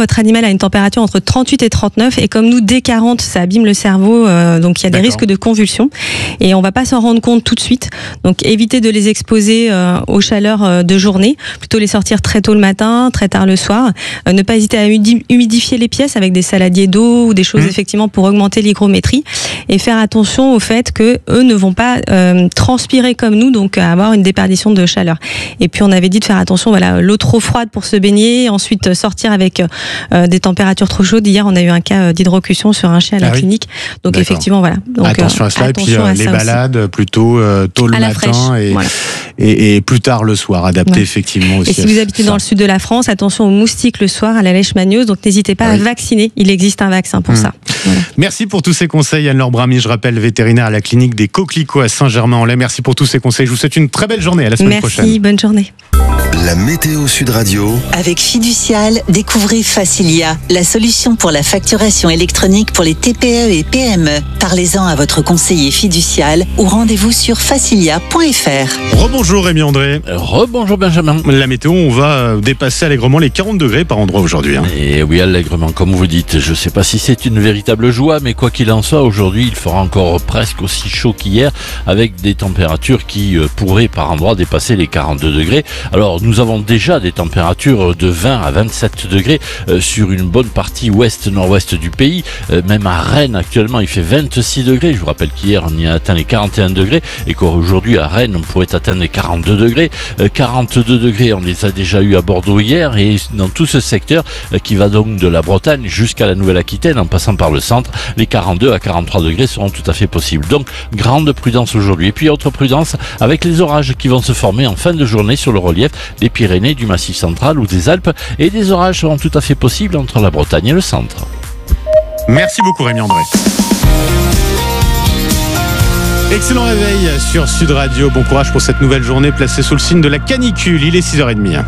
une température entre trente-huit et trente-neuf. Et comme nous, dès quarante, ça abîme le cerveau. Euh, donc, il y a des D'accord. risques de convulsions. Et on va pas s'en rendre compte tout de suite. Donc, évitez de les exposer euh, aux chaleurs euh, de journée. Plutôt les sortir très tôt le matin, très tard le soir. Euh, ne pas hésiter à humi- humidifier les pièces avec des saladiers d'eau ou des choses, mmh. effectivement, pour augmenter l'hygrométrie. Et faire attention au fait que eux ne vont pas euh, transpirer comme nous, donc avoir une déperdition de chaleur. Et puis, on avait dit de faire attention, voilà, l'eau trop froide pour se baigner, ensuite sortir avec euh, des températures trop chaudes. Hier, on a eu un cas d'hydrocution sur un chien à la ah clinique. Oui. Donc, D'accord. effectivement, voilà. Donc, attention à cela. Et puis, euh, les balades, aussi. plutôt euh, tôt le à matin et, voilà. et, et plus tard le soir, adapté ouais. effectivement aussi. Et si vous habitez ça. dans le sud de la France, attention aux moustiques le soir, à la leishmaniose. Donc, n'hésitez pas ah, à oui. vacciner. Il existe un vaccin pour mmh. ça. Voilà. Merci pour tous ces conseils, Anne-Laure Bramy. Je rappelle, vétérinaire à la clinique des Coquelicots à Saint-Germain-en-Laye. Merci pour tous ces conseils. Je vous souhaite une très belle journée. À la semaine Merci, prochaine. Merci, bonne journée. La météo Sud Radio. Avec Fiducial, découvrez Facilia, la solution pour la facturation électronique pour les T P E et P M E. Parlez-en à votre conseiller fiducial ou rendez-vous sur facilia point f r. Rebonjour Rémi André. Rebonjour Benjamin. La météo, on va dépasser allègrement les quarante degrés par endroit aujourd'hui. Hein. Et oui, allègrement, comme vous dites. Je ne sais pas si c'est une véritable joie, mais quoi qu'il en soit, aujourd'hui, il fera encore presque aussi chaud qu'hier, avec des températures qui pourraient par endroits dépasser les quarante-deux degrés. Alors, nous avons déjà des températures de vingt à vingt-sept degrés euh, sur une bonne partie ouest-nord-ouest du pays. Euh, même à Rennes, actuellement, il fait vingt-six degrés. Je vous rappelle qu'hier, on y a atteint les quarante et un degrés et qu'aujourd'hui, à Rennes, on pourrait atteindre les quarante-deux degrés. Euh, quarante-deux degrés, on les a déjà eu à Bordeaux hier et dans tout ce secteur euh, qui va donc de la Bretagne jusqu'à la Nouvelle-Aquitaine, en passant par le centre, les quarante-deux à quarante-trois degrés seront tout à fait possibles. Donc, grande prudence aujourd'hui. Et puis, autre prudence avec les orages qui vont se former en fin de journée sur le relief des Pyrénées, du Massif central ou des Alpes, et des orages seront tout à fait possibles entre la Bretagne et le centre. Merci beaucoup Rémi André. Excellent réveil sur Sud Radio. Bon courage pour cette nouvelle journée placée sous le signe de la canicule. Il est six heures trente.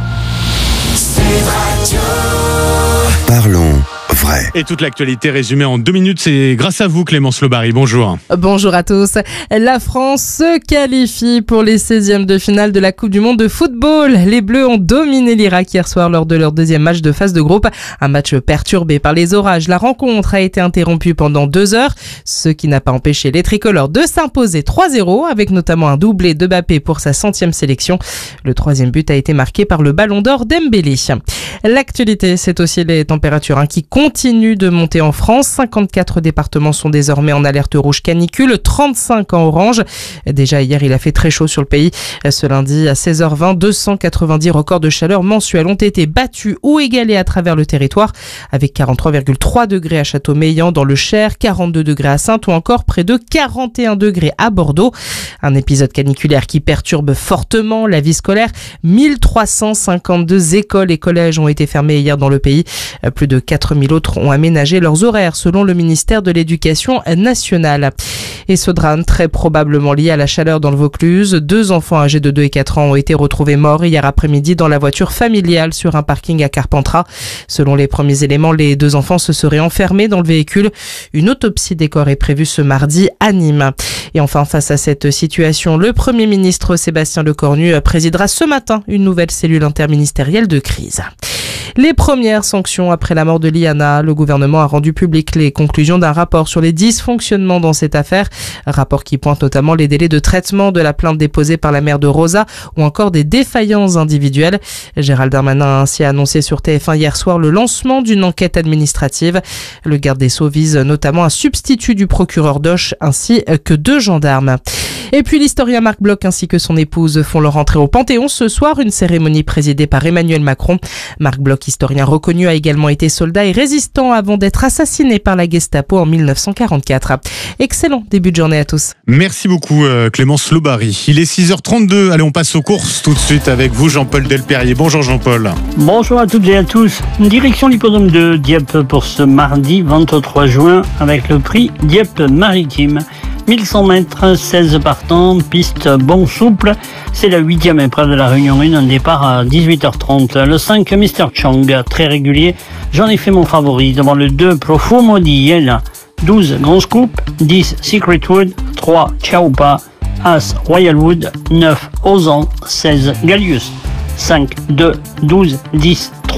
Parlons vrai. Et toute l'actualité résumée en deux minutes, c'est grâce à vous Clémence Lobary. Bonjour. Bonjour à tous. La France se qualifie pour les seizièmes de finale de la Coupe du Monde de football. Les Bleus ont dominé l'Irak hier soir lors de leur deuxième match de phase de groupe. Un match perturbé par les orages. La rencontre a été interrompue pendant deux heures, ce qui n'a pas empêché les tricolores de s'imposer trois zéro, avec notamment un doublé de Mbappé pour sa centième sélection. Le troisième but a été marqué par le ballon d'or Dembélé. L'actualité, c'est aussi les températures hein, qui continuent de monter en France. cinquante-quatre départements sont désormais en alerte rouge canicule, trente-cinq en orange. Déjà hier, il a fait très chaud sur le pays. Ce lundi, à seize heures vingt, deux cent quatre-vingt-dix records de chaleur mensuels ont été battus ou égalés à travers le territoire, avec quarante-trois virgule trois degrés à Châteaumeillan dans le Cher, quarante-deux degrés à Saintes ou encore près de quarante et un degrés à Bordeaux. Un épisode caniculaire qui perturbe fortement la vie scolaire. mille trois cent cinquante-deux écoles et collèges ont été fermés hier dans le pays. Plus de quatre mille autres ont aménagé leurs horaires selon le ministère de l'Éducation nationale. Et ce drame très probablement lié à la chaleur dans le Vaucluse. Deux enfants âgés de deux et quatre ans ont été retrouvés morts hier après-midi dans la voiture familiale sur un parking à Carpentras. Selon les premiers éléments, les deux enfants se seraient enfermés dans le véhicule. Une autopsie des corps est prévue ce mardi à Nîmes. Et enfin, face à cette situation, le Premier ministre Sébastien Lecornu présidera ce matin une nouvelle cellule interministérielle de crise. Les premières sanctions après la mort de Liana. Le gouvernement a rendu public les conclusions d'un rapport sur les dysfonctionnements dans cette affaire. Un rapport qui pointe notamment les délais de traitement de la plainte déposée par la mère de Rosa ou encore des défaillances individuelles. Gérald Darmanin a ainsi annoncé sur T F un hier soir le lancement d'une enquête administrative. Le garde des Sceaux vise notamment un substitut du procureur d'Auch ainsi que deux gendarmes. Et puis l'historien Marc Bloch ainsi que son épouse font leur entrée au Panthéon ce soir, une cérémonie présidée par Emmanuel Macron. Marc Bloch, historien reconnu, a également été soldat et résistant avant d'être assassiné par la Gestapo en mille neuf cent quarante-quatre. Excellent début de journée à tous. Merci beaucoup Clémence Lobary. Il est six heures trente-deux. Allez, on passe aux courses tout de suite avec vous Jean-Paul Delperrier. Bonjour Jean-Paul. Bonjour à toutes et à tous. Direction l'hippodrome de Dieppe pour ce mardi vingt-trois juin avec le prix Dieppe Maritime. mille cent mètres, seize partants, piste bon souple. C'est la huitième épreuve de la Réunion un, un départ à dix-huit heures trente. Le cinq, mister Chong, très régulier. J'en ai fait mon favori devant le deux, Profumo di Iena. douze, Grand Scoop. dix, Secret Wood. trois, Chaoupa. As, Royal Wood. neuf, Ozan. seize, Gallius. cinq, deux, douze, dix, trois,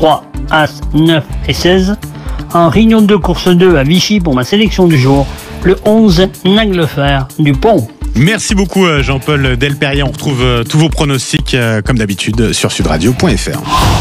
As, neuf et seize. En réunion de course deux à Vichy pour ma sélection du jour, le onze, Naglefer du Pont. Merci beaucoup Jean-Paul Delperrier. On retrouve tous vos pronostics comme d'habitude sur sudradio point f r.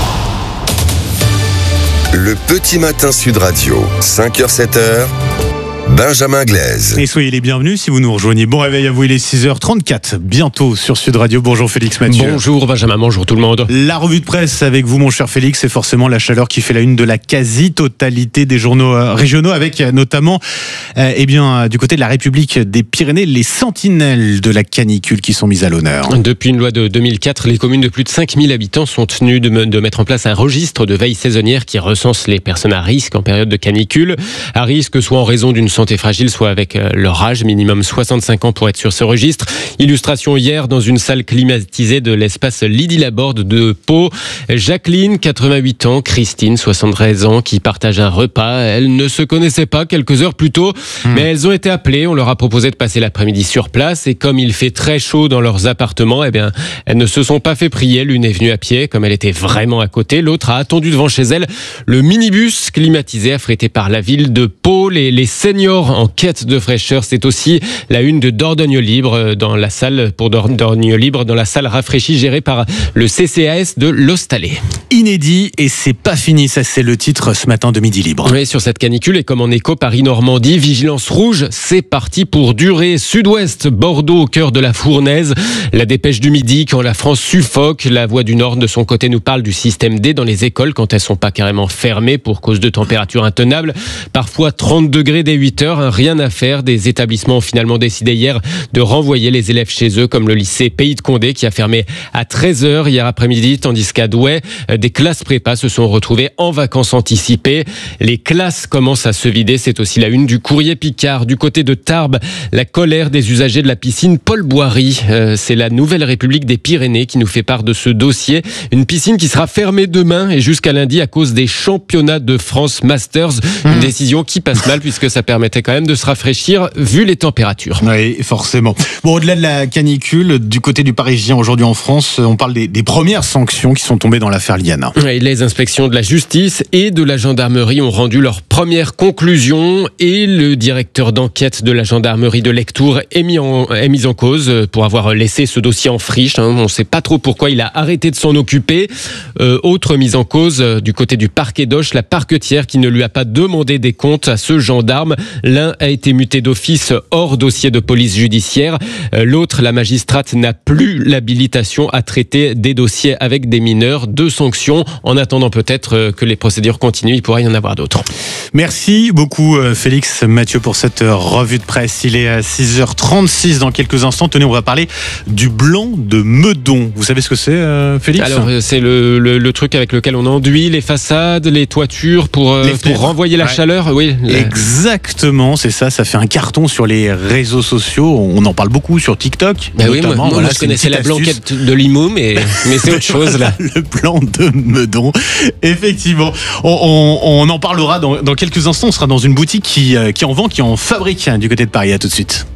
Le petit matin Sud Radio, cinq heures sept heures. Benjamin Glaise. Et soyez les bienvenus si vous nous rejoignez. Bon réveil à vous, il est six heures trente-quatre, bientôt sur Sud Radio. Bonjour Félix Mathieu. Bonjour Benjamin, bonjour tout le monde. La revue de presse avec vous mon cher Félix, c'est forcément la chaleur qui fait la une de la quasi-totalité des journaux euh, régionaux, avec euh, notamment euh, eh bien, euh, du côté de la République des Pyrénées, les sentinelles de la canicule qui sont mises à l'honneur. Depuis une loi de deux mille quatre, les communes de plus de cinq mille habitants sont tenues de, me, de mettre en place un registre de veille saisonnière qui recense les personnes à risque en période de canicule. À risque soit en raison d'une santé fragile, soit avec leur âge, minimum soixante-cinq ans pour être sur ce registre. Illustration hier dans une salle climatisée de l'espace Lydie Laborde de Pau. Jacqueline, quatre-vingt-huit ans, Christine, soixante-treize ans, qui partagent un repas. Elles ne se connaissaient pas quelques heures plus tôt, mmh. mais elles ont été appelées. On leur a proposé de passer l'après-midi sur place et comme il fait très chaud dans leurs appartements, eh bien, elles ne se sont pas fait prier. L'une est venue à pied, comme elle était vraiment à côté. L'autre a attendu devant chez elle le minibus climatisé affrété par la ville de Pau. Les, les seniors en quête de fraîcheur, c'est aussi la une de Dordogne Libre dans la salle pour Dordogne Libre dans la salle rafraîchie gérée par le C C A S de l'Ostalais. Inédit et c'est pas fini, ça c'est le titre ce matin de Midi Libre. Oui, sur cette canicule et comme en écho Paris-Normandie, vigilance rouge, c'est parti pour durer. Sud-Ouest, Bordeaux au cœur de la fournaise. La dépêche du midi quand la France suffoque. La Voix du Nord de son côté nous parle du système D dans les écoles quand elles sont pas carrément fermées pour cause de températures intenables. Parfois trente degrés dès huit heures. Rien à faire. Des établissements ont finalement décidé hier de renvoyer les élèves chez eux, comme le lycée Pays de Condé qui a fermé à treize heures hier après-midi, tandis qu'à Douai, des classes prépa se sont retrouvées en vacances anticipées. Les classes commencent à se vider, c'est aussi la une du Courrier Picard. Du côté de Tarbes, la colère des usagers de la piscine Paul Boiry. Euh, c'est la Nouvelle République des Pyrénées qui nous fait part de ce dossier. Une piscine qui sera fermée demain et jusqu'à lundi à cause des championnats de France Masters. Une mmh. décision qui passe mal puisque ça permettait quand même de se rafraîchir vu les températures. Oui, forcément. Bon, au-delà de la canicule, du côté du Parisien aujourd'hui en France, on parle des, des premières sanctions qui sont tombées dans l'affaire Liana. Oui, les inspections de la justice et de la gendarmerie ont rendu leurs premières conclusions et le directeur d'enquête de la gendarmerie de Lectoure est mis en, est mis en cause pour avoir laissé ce dossier en friche. On ne sait pas trop pourquoi il a arrêté de s'en occuper. Euh, autre mise en cause euh, du côté du parquet d'Auch, la parquetière qui ne lui a pas demandé des comptes à ce gendarme. L'un a été muté d'office hors dossier de police judiciaire. Euh, l'autre, la magistrate, n'a plus l'habilitation à traiter des dossiers avec des mineurs. Deux sanctions. En attendant peut-être euh, que les procédures continuent, il pourrait y en avoir d'autres. Merci beaucoup Félix Mathieu pour cette revue de presse. Il est à six heures trente-six dans quelques instants. Tenez, on va parler du blanc de Meudon. Vous savez ce que c'est euh, Félix ? Alors c'est le, le, le truc avec lequel on enduit les façades, les toitures pour, euh, pour renvoyer la ouais. chaleur. Oui, la... Exactement, c'est ça. Ça fait un carton sur les réseaux sociaux. On en parle beaucoup sur TikTok. Ben oui, moi, moi voilà, je connaissais la blanquette de Limoux, mais, mais c'est autre chose là. Le blanc de Meudon. Effectivement, on, on, on en parlera dans, dans quelques instants. On sera dans une boutique qui, qui en vend, qui en fabrique du côté de Paris. À tout de suite.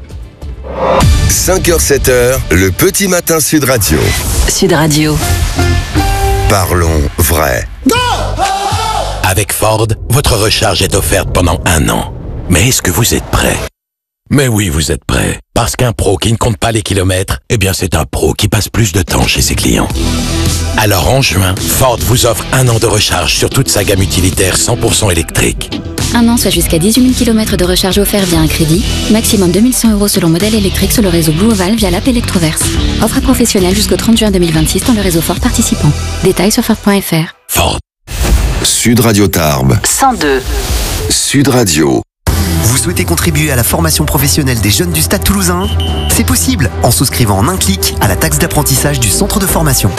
cinq heures sept heures, le petit matin Sud Radio. Sud Radio. Parlons vrai. Avec Ford, votre recharge est offerte pendant un an. Mais est-ce que vous êtes prêt ? Mais oui, vous êtes prêt. Parce qu'un pro qui ne compte pas les kilomètres, eh bien c'est un pro qui passe plus de temps chez ses clients. Alors en juin, Ford vous offre un an de recharge sur toute sa gamme utilitaire cent pour cent électrique. Un an, soit jusqu'à dix-huit mille kilomètres de recharge offert via un crédit. Maximum deux mille cent euros selon modèle électrique sur le réseau Blue Oval via l'app Electroverse. Offre professionnelle jusqu'au trente juin deux mille vingt-six dans le réseau Ford participant. Détails sur Ford point F R. Ford. Sud Radio Tarbes. cent deux. Sud Radio. Vous souhaitez contribuer à la formation professionnelle des jeunes du Stade Toulousain ? C'est possible en souscrivant en un clic à la taxe d'apprentissage du centre de formation.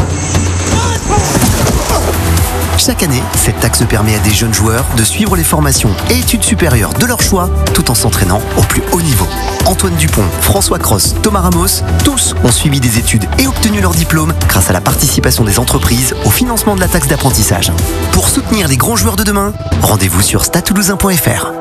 Chaque année, cette taxe permet à des jeunes joueurs de suivre les formations et études supérieures de leur choix tout en s'entraînant au plus haut niveau. Antoine Dupont, François Cross, Thomas Ramos, tous ont suivi des études et obtenu leur diplôme grâce à la participation des entreprises au financement de la taxe d'apprentissage. Pour soutenir les grands joueurs de demain, rendez-vous sur stade toulousain point F R.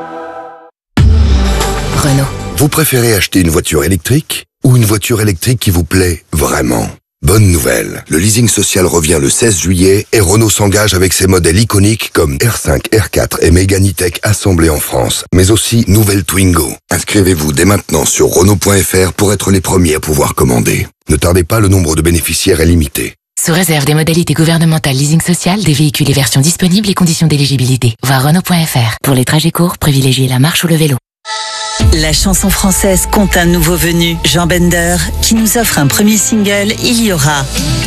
Renault. Vous préférez acheter une voiture électrique ou une voiture électrique qui vous plaît vraiment ? Bonne nouvelle, le leasing social revient le seize juillet et Renault s'engage avec ses modèles iconiques comme R cinq, R quatre et Mégane E-Tech assemblés en France, mais aussi nouvelle Twingo. Inscrivez-vous dès maintenant sur Renault point F R pour être les premiers à pouvoir commander. Ne tardez pas, le nombre de bénéficiaires est limité. Sous réserve des modalités gouvernementales leasing social, des véhicules et versions disponibles et conditions d'éligibilité. Voir Renault point F R. Pour les trajets courts, privilégiez la marche ou le vélo. La chanson française compte un nouveau venu, Jean Bender, qui nous offre un premier single, Il y aura.